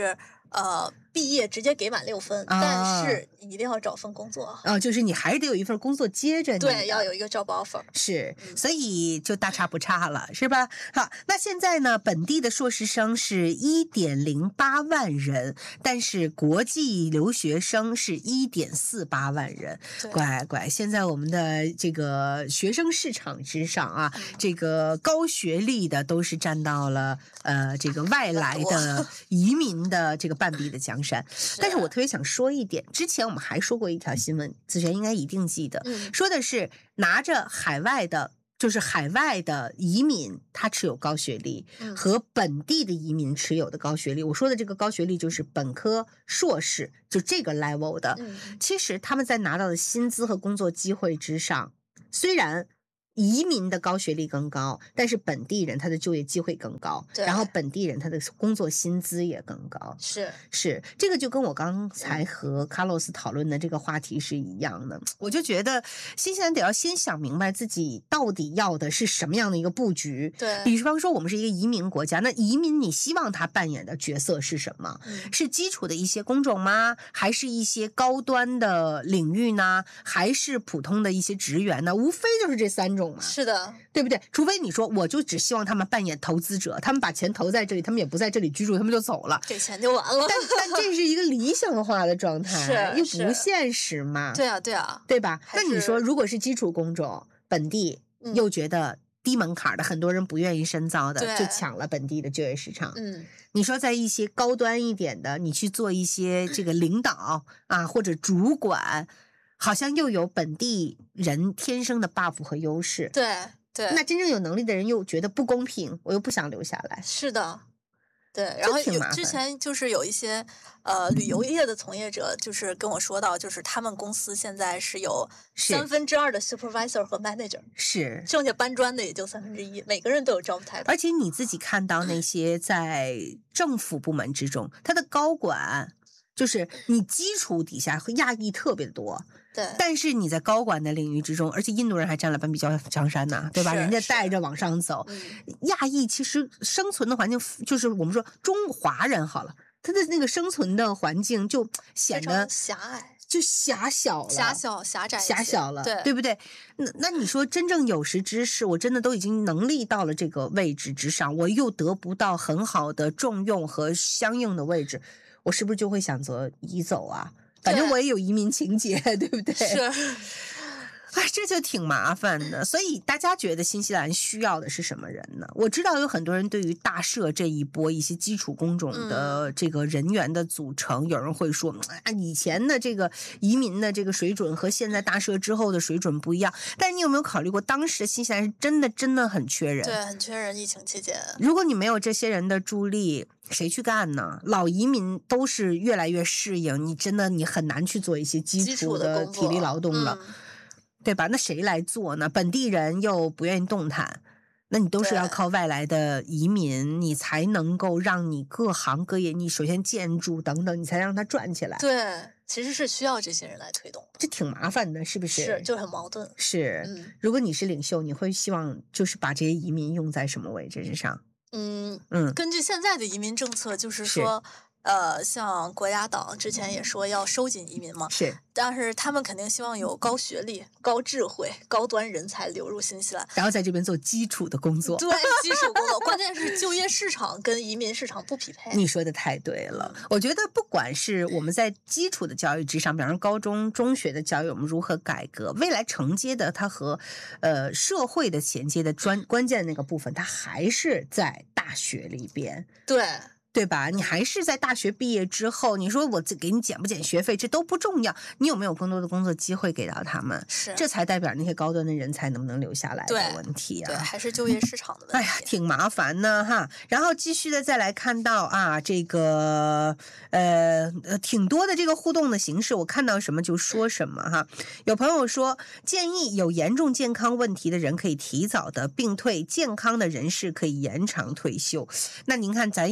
呃，毕业直接给满六分， 啊、 但是一定要找份工作啊、呃，就是你还得有一份工作接着你， 对，要有一个 job offer， 是，所以就大差不差了，是吧？好，那现在呢，本地的硕士生是 一点零八万人，但是国际留学生是 一点四八万人，乖乖，现在我们的这个学生市场之上啊，嗯、这个高学历的都是占到了呃这个外来的移民的这个半壁的江山。但是我特别想说一点，之前我们还说过一条新闻，子璇应该一定记得，嗯、说的是拿着海外的，就是海外的移民，他持有高学历，嗯、和本地的移民持有的高学历。我说的这个高学历就是本科、硕士，就这个 level 的。嗯、其实他们在拿到的薪资和工作机会之上，虽然移民的高学历更高，但是本地人他的就业机会更高，然后本地人他的工作薪资也更高。 是是，这个就跟我刚才和卡洛斯讨论的这个话题是一样的。我就觉得新西兰得要先想明白自己到底要的是什么样的一个布局。 对， 比方说我们是一个移民国家，那移民你希望他扮演的角色是什么？嗯、是基础的一些工种吗？还是一些高端的领域呢？还是普通的一些职员呢？无非就是这三种。 是的， 对不对？除非你说我就只希望他们扮演投资者，他们把钱投在这里，他们也不在这里居住，他们就走了， 给钱就完了。 但但这是一个理想化的状态，又不现实嘛。 对啊，对啊， 对吧？那你说，如果是基础工种，本地又觉得低门槛的，嗯、很多人不愿意深造的，就抢了本地的就业市场。 嗯， 你说在一些高端一点的，你去做一些这个领导啊或者主管。好像又有本地人天生的 buff 和优势， 对对。 那真正有能力的人又觉得不公平，我又不想留下来。 是的，对。然后有之前就是有一些呃旅游业的从业者，就是跟我说到，就是他们公司现在是有三分之二的 supervisor 和 manager， 是剩下搬砖的也就三分之一，每个人都有 job title。 而且你自己看到那些在政府部门之中，他的高管就是你基础底下和亚裔特别多。 对， 但是你在高管的领域之中，而且印度人还占了半壁江山呢，对吧？人家带着往上走。嗯、亚裔其实生存的环境，就是我们说中华人好了，他的那个生存的环境就显得狭隘， 就狭小了， 狭小狭窄， 狭小了， 对对不对？那那你说真正有识之士，我真的都已经能力到了这个位置之上，我又得不到很好的重用和相应的位置，我是不是就会选择移走啊？反正我也有移民情节，对不对？ 是， 哎，这就挺麻烦的。所以大家觉得新西兰需要的是什么人呢？我知道有很多人对于大社这一波一些基础工种的这个人员的组成，嗯、有人会说，啊，以前的这个移民的这个水准和现在大社之后的水准不一样。但是你有没有考虑过，当时的新西兰是真的真的很缺人？ 对，很缺人。疫情期间， 如果你没有这些人的助力，谁去干呢？老移民都是越来越适应，你真的你很难去做一些基础的体力劳动了，嗯、对吧？那谁来做呢？本地人又不愿意动弹，那你都是要靠外来的移民，你才能够让你各行各业，你首先建筑等等，你才让它转起来。 对，其实是需要这些人来推动， 这挺麻烦的，是不是？ 是，就很矛盾。 是，嗯、如果你是领袖，你会希望就是把这些移民用在什么位置之上？ 嗯嗯，根据现在的移民政策，就是说，是呃，像国家党之前也说要收紧移民嘛， 是， 但是他们肯定希望有高学历、高智慧、高端人才流入新西兰， 然后在这边做基础的工作。 对，基础工作，关键是就业市场跟移民市场不匹配。 你说的太对了，嗯、我觉得不管是我们在基础的教育之上，比方说高中、中学的教育，我们如何改革，未来承接的它和呃社会的衔接的专关键那个部分，它还是在大学里边。 对。 对吧？你还是在大学毕业之后，你说我给你减不减学费，这都不重要，你有没有更多的工作机会给到他们？ 是， 这才代表那些高端的人才能不能留下来的问题啊。 对，对还是就业市场的问题。 哎呀，挺麻烦呢哈。然后继续的再来看到啊，这个呃呃挺多的这个互动的形式，我看到什么就说什么哈。有朋友说，建议有严重健康问题的人可以提早的病退，健康的人士可以延长退休。那您看，咱也陷入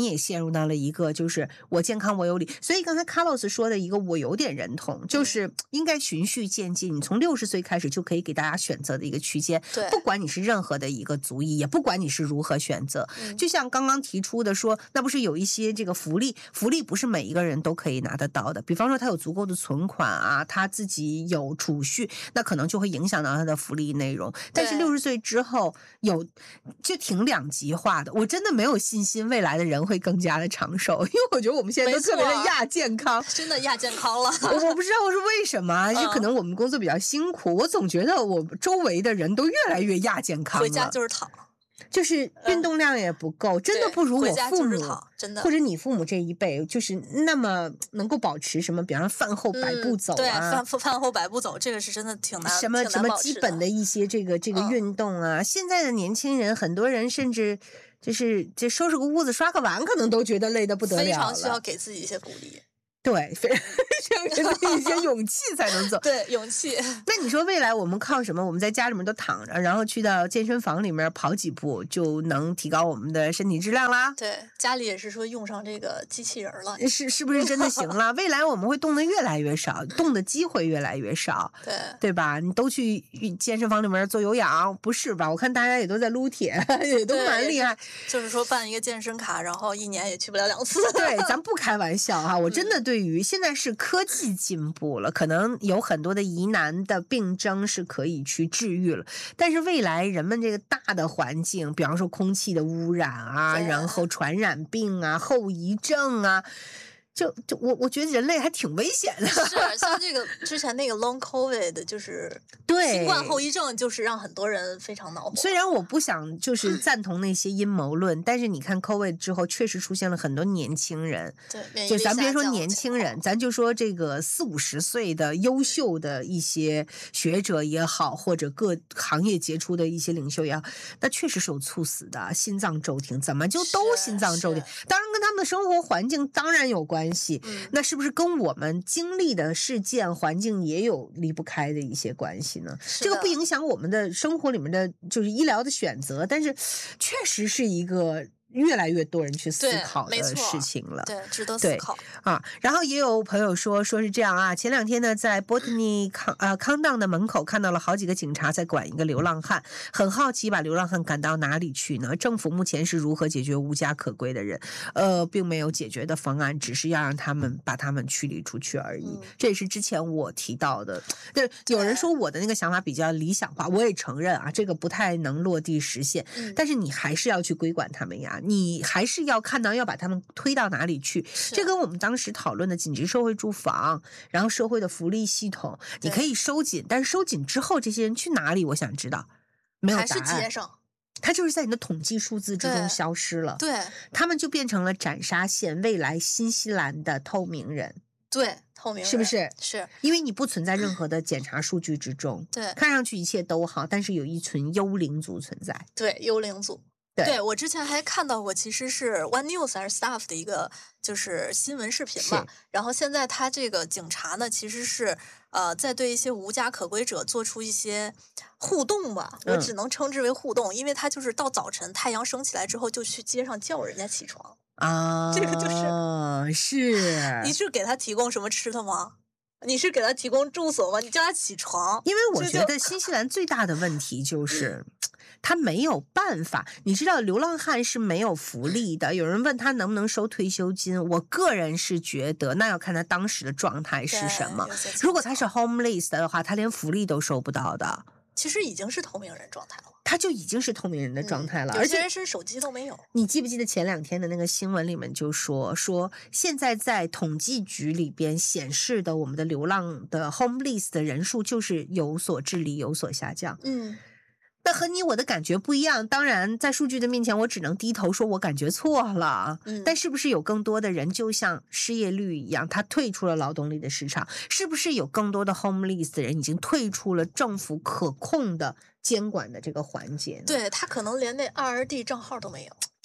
入到了一个就是我健康我有理。所以刚才 Carlos 说的一个我有点认同，就是应该循序渐进，你从六十岁开始就可以给大家选择的一个区间， 对， 不管你是任何的一个族裔，也不管你是如何选择，嗯、就像刚刚提出的说，那不是有一些这个福利，福利不是每一个人都可以拿得到的，比方说他有足够的存款啊，他自己有储蓄，那可能就会影响到他的福利内容。但是六十岁之后有就挺两极化的，我真的没有信心未来的人会更加的长寿，因为我觉得我们现在都特别的亚健康， 真的亚健康了。 我我不知道是为什么，就可能我们工作比较辛苦，我总觉得我周围的人都越来越亚健康了， 回家就是躺。 就是运动量也不够，嗯、真的不如我父母， 真的， 或者你父母这一辈，就是那么能够保持什么，比方说饭后百步走啊， 嗯、对，饭饭后百步走，这个是真的挺难， 什么什么基本的一些这个这个运动啊。嗯、现在的年轻人，很多人甚至就是就收拾个屋子、刷个碗，可能都觉得累得不得了了， 非常需要给自己一些鼓励。 对，非常需要给自己一些勇气才能走。 对，勇气。 那你说未来我们靠什么？我们在家里面都躺着，然后去到健身房里面跑几步，就能提高我们的身体质量啦？ 对，家里也是说用上这个机器人了， 是是不是真的行了？未来我们会动得越来越少，动的机会越来越少， 对对吧？你都去健身房里面做有氧，不是吧？我看大家也都在撸铁，也都蛮厉害。 就是说办一个健身卡，然后一年也去不了两次。 对，咱不开玩笑哈，我真的对。对于现在是科技进步了，可能有很多的疑难的病症是可以去治愈了，但是未来人们这个大的环境，比方说空气的污染啊，然后传染病啊、后遗症啊。就就我我觉得人类还挺危险的， 是像这个之前那个 long covid 就是对新冠后遗症，就是让很多人非常恼火。 虽然我不想就是赞同那些阴谋论，但是你看 covid 之后确实出现了很多年轻人， 对， 就咱别说年轻人，咱就说这个四五十岁的优秀的一些学者也好，或者各行业杰出的一些领袖也好，那确实是有猝死的，心脏骤停，怎么就都心脏骤停？当然跟他们的生活环境当然有关系。 嗯、 那是不是跟我们经历的事件环境也有离不开的一些关系呢？这个不影响我们的生活里面的就是医疗的选择，但是确实是一个越来越多人去思考的事情了， 对，值得思考啊。然后也有朋友说说是这样啊，前两天呢，在波特尼康呃康当的门口看到了好几个警察在管一个流浪汉，很好奇把流浪汉赶到哪里去呢？政府目前是如何解决无家可归的人？呃，并没有解决的方案，只是要让他们把他们驱离出去而已。嗯、这也是之前我提到的。对，有人说我的那个想法比较理想化，我也承认啊，这个不太能落地实现。 嗯、 但是你还是要去规管他们呀。你还是要看到要把他们推到哪里去，这跟我们当时讨论的紧急社会住房，然后社会的福利系统，你可以收紧，但是收紧之后这些人去哪里，我想知道，没有答案。 还是街上， 他就是在你的统计数字之中消失了， 对， 他们就变成了斩杀线，未来新西兰的透明人。 对，透明人是不是？ 是因为你不存在任何的检查数据之中， 对， 看上去一切都好，但是有一群幽灵族存在。 对，幽灵族。 对, 对我之前还看到过，其实是 One News 还是 Staff 的一个就是新闻视频嘛。然后现在他这个警察呢，其实是呃在对一些无家可归者做出一些互动吧，我只能称之为互动，嗯、因为他就是到早晨太阳升起来之后，就去街上叫人家起床啊。 这个就是是你是给他提供什么吃的吗？你是给他提供住所吗？你叫他起床。 因为我觉得新西兰最大的问题就是。嗯他没有办法，你知道流浪汉是没有福利的。有人问他能不能收退休金，我个人是觉得那要看他当时的状态是什么。如果他是 homeless 的话，他连福利都收不到的。 其实已经是透明人状态了， 他就已经是透明人的状态了， 嗯、而且人是手机都没有。 你记不记得前两天的那个新闻里面就说说现在在统计局里边显示的我们的流浪的 homeless 的人数就是有所滞离，有所下降。 嗯。 那和你我的感觉不一样，当然在数据的面前我只能低头说我感觉错了、 嗯、 但是不是有更多的人就像失业率一样，他退出了劳动力的市场？是不是有更多的 homeless 的人已经退出了政府可控的监管的这个环节呢？ 对，他可能连那 R R D 账号都没有。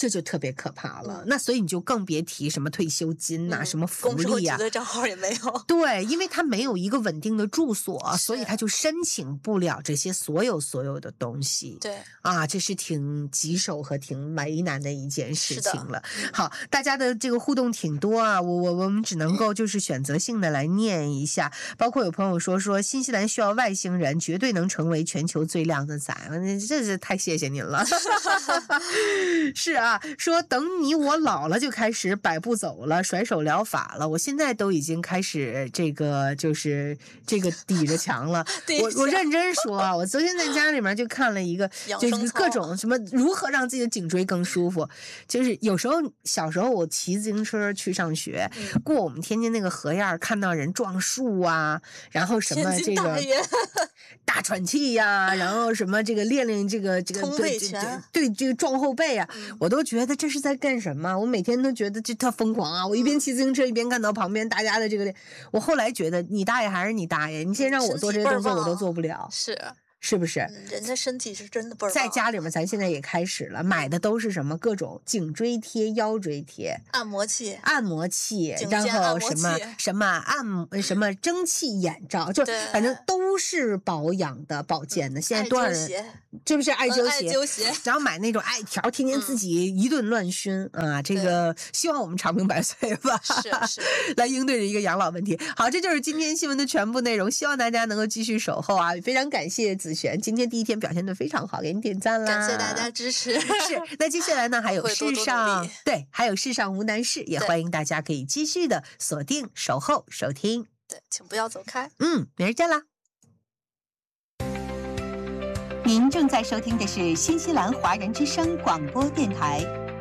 这就特别可怕了。嗯、那所以你就更别提什么退休金呐、啊嗯、什么福利啊， 公司账号也没有。 对，因为他没有一个稳定的住所，所以他就申请不了这些所有所有的东西。 对啊，这是挺棘手和挺为难的一件事情了。好，大家的这个互动挺多啊，我我我们只能够就是选择性的来念一下。包括有朋友说说新西兰需要外星人，绝对能成为全球最靓的仔，这是太谢谢您了。是啊，说等你我老了就开始摆步走了，甩手疗法了，我现在都已经开始这个就是这个抵着墙了。我我认真说啊，我昨天在家里面就看了一个，就是各种什么如何让自己的颈椎更舒服。就是有时候小时候我骑自行车去上学，嗯、过我们天津那个河沿，看到人撞树啊，然后什么这个大喘气呀、啊，然后什么这个练练这个这个对对对这个撞后背啊、嗯，我都觉得这是在干什么？我每天都觉得这特疯狂啊！我一边骑自行车一边看到旁边大家的这个，我后来觉得你大爷还是你大爷，你现在让我做这些动作我都做不了。 是。 是不是、 嗯、人家身体是真的倍儿棒。 在家里面咱现在也开始了，买的都是什么各种颈椎贴、腰椎贴、 按摩器、 按摩器，然后什么什么按什么蒸汽眼罩，就反正都是保养的、保健的。现在多少人是不是艾灸鞋？ 艾灸鞋， 然后买那种艾条，天天自己一顿乱熏、嗯、啊！这个希望我们长命百岁吧， 是是， 来应对着一个养老问题。好，这就是今天新闻的全部内容，希望大家能够继续守候啊！非常感谢子璇，今天第一天表现得非常好，给你点赞啦！ 感谢大家支持。 是，那接下来呢，还有世上多多对，还有世上无难事，也欢迎大家可以继续的锁定、守候、收听。 对，请不要走开。 嗯，明儿见啦。 您正在收听的是新西兰华人之声广播电台。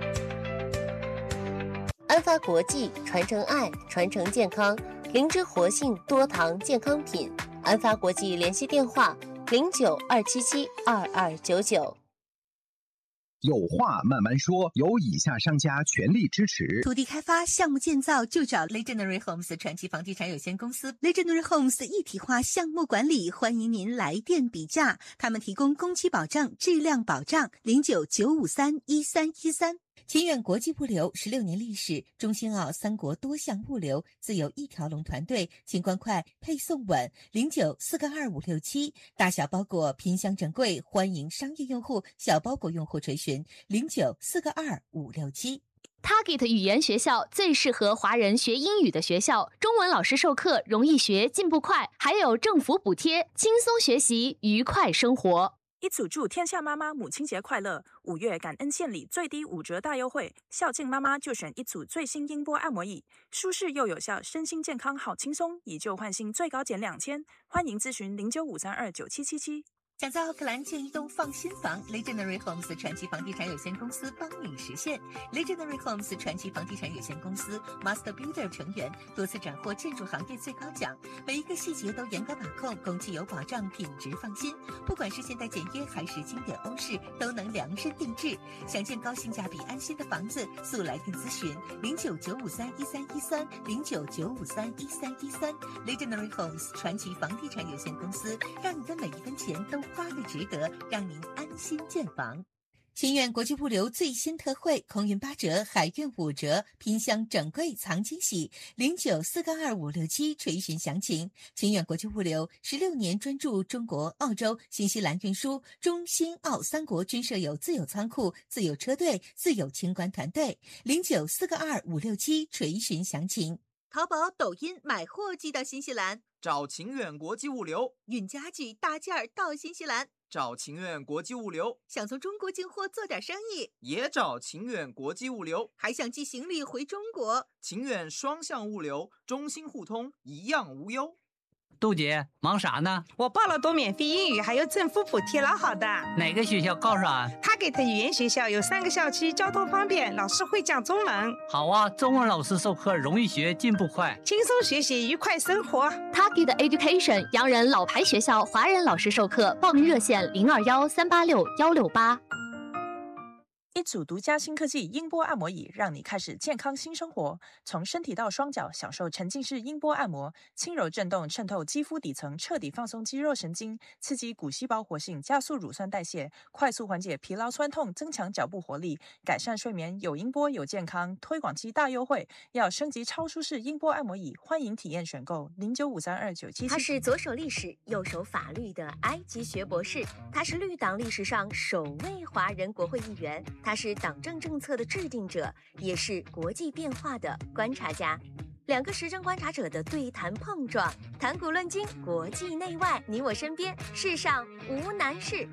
安发国际传承爱，传承健康，灵芝活性多糖健康品。安发国际联系电话零九二七七二二九九。 有话慢慢说，由以下商家全力支持。 土地开发项目建造就找 Legendary Homes 传奇房地产有限公司。Legendary Homes 一体化项目管理，欢迎您来电比价。他们提供工期保障、质量保障。零九九五三一三一三。清远国际物流十六年历史，中新澳三国多项物流，自有一条龙团队，清关快，配送稳。零九四个二五六七，大小包裹拼箱整柜，欢迎商业用户、小包裹用户垂询。零九四个二五六七。 Target 语言学校最适合华人学英语的学校，中文老师授课容易学，进步快，还有政府补贴，轻松学习，愉快生活。 一组祝天下妈妈母亲节快乐！五月感恩献礼最低五折大优惠，孝敬妈妈就选一组最新音波按摩椅，舒适又有效，身心健康好轻松，以旧换新最高减两千，欢迎咨询零九五三二九七七七。想在奥克兰建一栋放心房 ，Legendary Homes 传奇房地产有限公司帮你实现。Legendary Homes 传奇房地产有限公司 Master Builder 成员，多次斩获建筑行业最高奖，每一个细节都严格把控，工期有保障，品质放心。不管是现代简约还是经典欧式，都能量身定制。想建高性价比安心的房子，速来电咨询零九九五三一三一三零九九五三一三一三。Legendary Homes 传奇房地产有限公司，让你的每一分钱都花的值得，让您安心建房。新苑国际物流最新特惠，空运八折，海运五折，拼箱整柜藏惊喜。零九四个二五六七垂询详情。新苑国际物流十六年专注中国、澳洲、新西兰运输，中新澳三国均设有自有仓库、自有车队、自有清关团队。零九四个二五六七垂询详情。淘宝、抖音买货寄到新西兰， 找晴远国际物流； 运家具大件儿到新西兰， 找晴远国际物流； 想从中国进货做点生意， 也找晴远国际物流； 还想寄行李回中国， 晴远双向物流，中新互通，一样无忧。 杜姐，忙啥呢？ 我报了读免费英语，还有政府补贴，老好的。 哪个学校告诉俺？ 他给的语言学校有三个校区，交通方便，老师会讲中文。 好啊，中文老师授课容易学，进步快， 轻松学习，愉快生活。 Target Education 洋人老牌学校，华人老师授课，报名热线零二幺三八六幺六八。 一组独家新科技音波按摩椅，让你开始健康新生活。从身体到双脚，享受沉浸式音波按摩，轻柔震动渗透肌肤底层，彻底放松肌肉神经，刺激骨细胞活性，加速乳酸代谢，快速缓解疲劳酸痛，增强脚部活力，改善睡眠。有音波有健康，推广期大优惠，要升级超舒适音波按摩椅，欢迎体验选购零九五三二九七七。 他是左手历史，右手法律的埃及学博士，他是绿党历史上首位华人国会议员。他是党政政策的制定者，也是国际变化的观察家。两个时政观察者的对谈碰撞，谈古论今，国际内外，你我身边，世上无难事。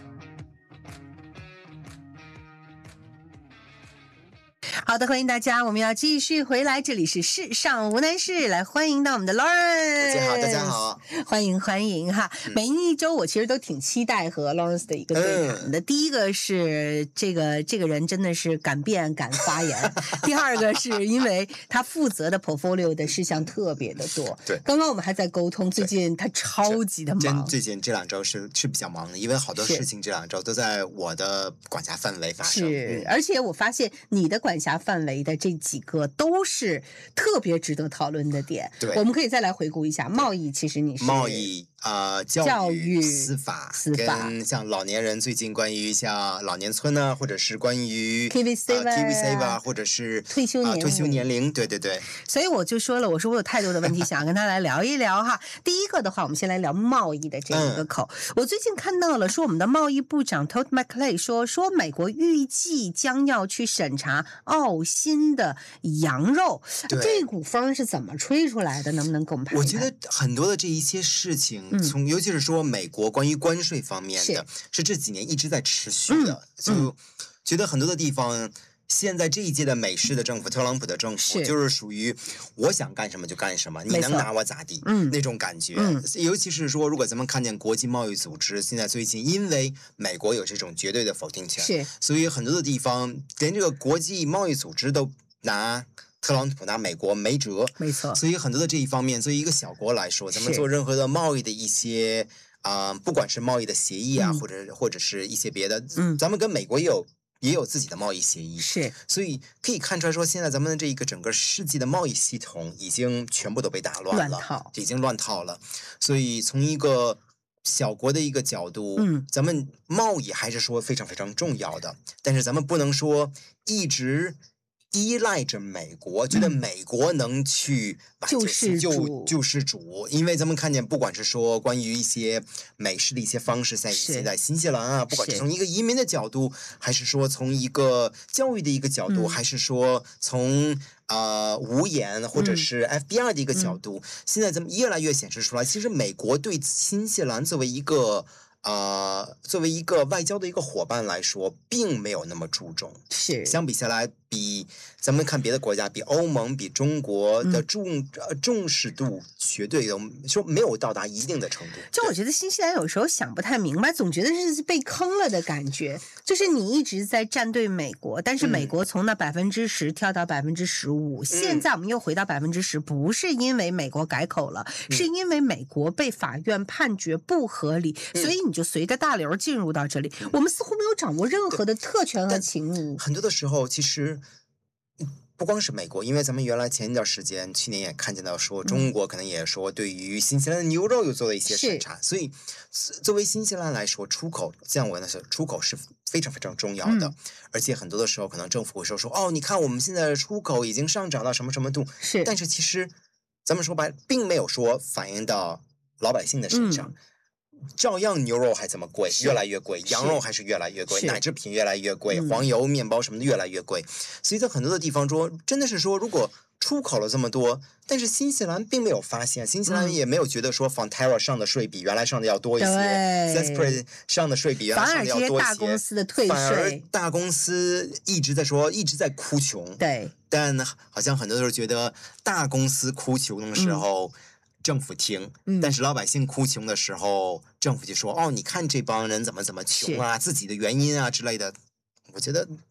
好的，欢迎大家，我们要继续回来，这里是世上无难事，来欢迎到我们的 Lawrence。 大家好，大家好， 欢迎欢迎哈！嗯、每一周我其实都挺期待和 Lawrence 的一个对谈的。嗯、第一个是这个这个人真的是敢辩敢发言，第二个是因为他负责的 portfolio 的事项特别的多。 对， 刚刚我们还在沟通，最近他超级的忙。 最近这两周是是比较忙的，因为好多事情这两周都在我的管辖范围发生。 是，嗯、而且我发现你的管辖范围的这几个都是特别值得讨论的点。 对， 我们可以再来回顾一下贸易。其实你是贸易啊、呃，教育、司法、 司法， 跟像老年人最近关于像老年村呢，或者是关于 K V C 吧、 呃、K V C 吧，或者是退休年龄、 呃、退休年龄，对对对。 所以我就说了，我说我有太多的问题想要跟他来聊一聊哈。第一个的话，我们先来聊贸易的这一个口。嗯、我最近看到了，说我们的贸易部长 Todd McClay 说，说美国预计将要去审查澳新的羊肉，这股风是怎么吹出来的？能不能给我们盘一盘？ 我觉得很多的这一些事情，从、嗯、尤其是说美国关于关税方面的，是, 是这几年一直在持续的，嗯、就觉得很多的地方。现在这一届的美式的政府，特朗普的政府就是属于我想干什么就干什么，你能拿我咋地，嗯、那种感觉。嗯、尤其是说，如果咱们看见国际贸易组织现在最近，因为美国有这种绝对的否定权，所以很多的地方连这个国际贸易组织都拿特朗普拿美国没辙。 没错。 所以很多的这一方面，作为一个小国来说，咱们做任何的贸易的一些啊、呃，不管是贸易的协议啊，嗯、或者或者是一些别的，嗯，咱们跟美国也有。也有自己的贸易协议， 是， 所以可以看出来说，现在咱们的这一个整个世纪的贸易系统已经全部都被打乱了， 乱套已经乱套了。所以从一个小国的一个角度，嗯，咱们贸易还是说非常非常重要的，但是咱们不能说一直依赖着美国，觉得美国能去救世主，救世主。因为咱们看见，不管是说关于一些美式的一些方式，在现在新西兰啊，不管是从一个移民的角度，还是说从一个教育的一个角度，嗯、还是说从啊、呃、无言或者是 F B I 的一个角度，嗯、现在咱们越来越显示出来，其实美国对新西兰作为一个。呃，作为一个外交的一个伙伴来说，并没有那么注重。 是相比下来，比咱们看别的国家，比欧盟、比中国的重、嗯、重视度，绝对有说没有到达一定的程度。 就我觉得新西兰有时候想不太明白，总觉得是被坑了的感觉。就是你一直在站队美国，但是美国从那百分之十跳到百分之十五，现在我们又回到百分之十，不是因为美国改口了，嗯、是因为美国被法院判决不合理，嗯、所以你。就随着大流进入到这里，嗯、我们似乎没有掌握任何的特权和情谊。 很多的时候，其实不光是美国，因为咱们原来前一段时间，去年也看见到说，中国可能也说对于新西兰的牛肉又做了一些审查。所以，作为新西兰来说，出口像我那时候，出口是非常非常重要的。嗯、而且很多的时候，可能政府会说说，哦，你看我们现在的出口已经上涨到什么什么度。 是， 但是其实咱们说白，并没有说反映到老百姓的身上。嗯照样牛肉还这么贵，越来越贵，羊肉还是越来越贵，奶制品越来越贵，黄油、面包什么的越来越贵。所以在很多的地方说，真的是说，如果出口了这么多，但是新西兰并没有发现，新西兰也没有觉得说 Fonterra 上的税比原来上的要多一些 ，Zespri 上的税比原来上的要多一些， 反而这些大公司的退税， 反而大公司一直在说，一直在哭穷。 对， 但好像很多人觉得大公司哭穷的时候。嗯政府听，但是老百姓哭穷的时候，嗯、政府就说：“哦，你看这帮人怎么怎么穷啊，自己的原因啊之类的。”我觉得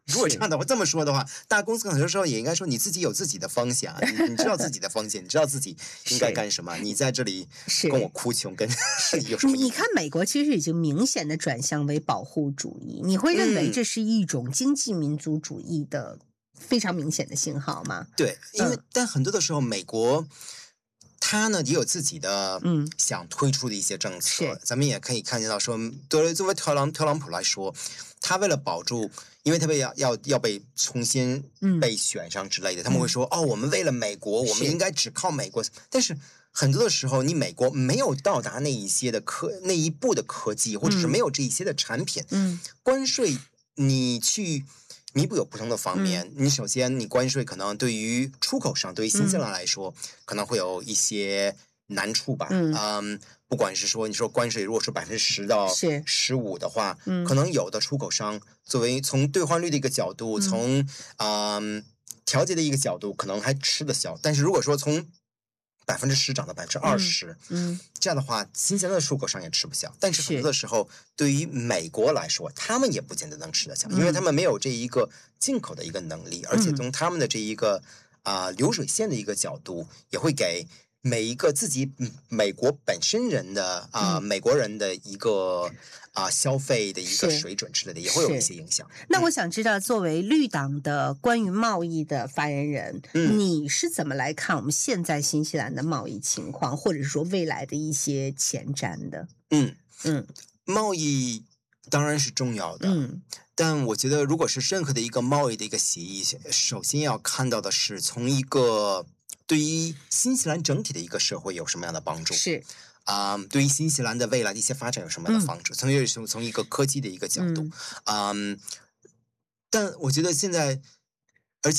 如果这样的话这么说的话，大公司很多时候也应该说你自己有自己的方向，你你知道自己的风险，你知道自己应该干什么。你在这里跟我哭穷，跟有什么？ 你看美国其实已经明显的转向为保护主义，你会认为这是一种经济民族主义的非常明显的信号吗？ 对，因为、嗯、但很多的时候美国。他呢也有自己的嗯想推出的一些政策，嗯、咱们也可以看见到说，对作为特朗特朗普来说，他为了保住，因为他被要要要被重新被选上之类的，嗯、他们会说、嗯、哦，我们为了美国，我们应该只靠美国。但是很多的时候，你美国没有到达那一些的科那一步的科技，或者是没有这一些的产品， 嗯， 关税你去。弥补有不同的方面， 嗯、 你首先你关税可能对于出口上，对于新西兰来说，嗯、可能会有一些难处吧。 嗯， um, 不管是说你说关税如果说百分之十到十五的话， 嗯， 可能有的出口商作为从兑换率的一个角度， 嗯、 从嗯调节的一个角度，可能还吃得消。但是如果说从百分之十涨到百分之二十， 嗯， 这样的话，新西兰的出口商也吃不消。但是很多的时候，对于美国来说，他们也不见得能吃得消， 嗯、 因为他们没有这一个进口的一个能力，而且从他们的这一个啊、呃、流水线的一个角度，也会给每一个自己美国本身人的啊、呃嗯、 美国人的一个啊、呃、消费的一个水准之类的，也会有一些影响。 那我想知道，作为绿党的关于贸易的发言人， 嗯、 你是怎么来看我们现在新西兰的贸易情况，或者是说未来的一些前瞻的？ 嗯嗯， 贸易当然是重要的， 嗯， 但我觉得如果是任何的一个贸易的一个协议，首先要看到的是从一个对于新西兰整体的一个社会有什么样的帮助？ 是啊、um, ，对于新西兰的未来的一些发展有什么样的帮助？从从从一个科技的一个角度，嗯， um, 但我觉得现在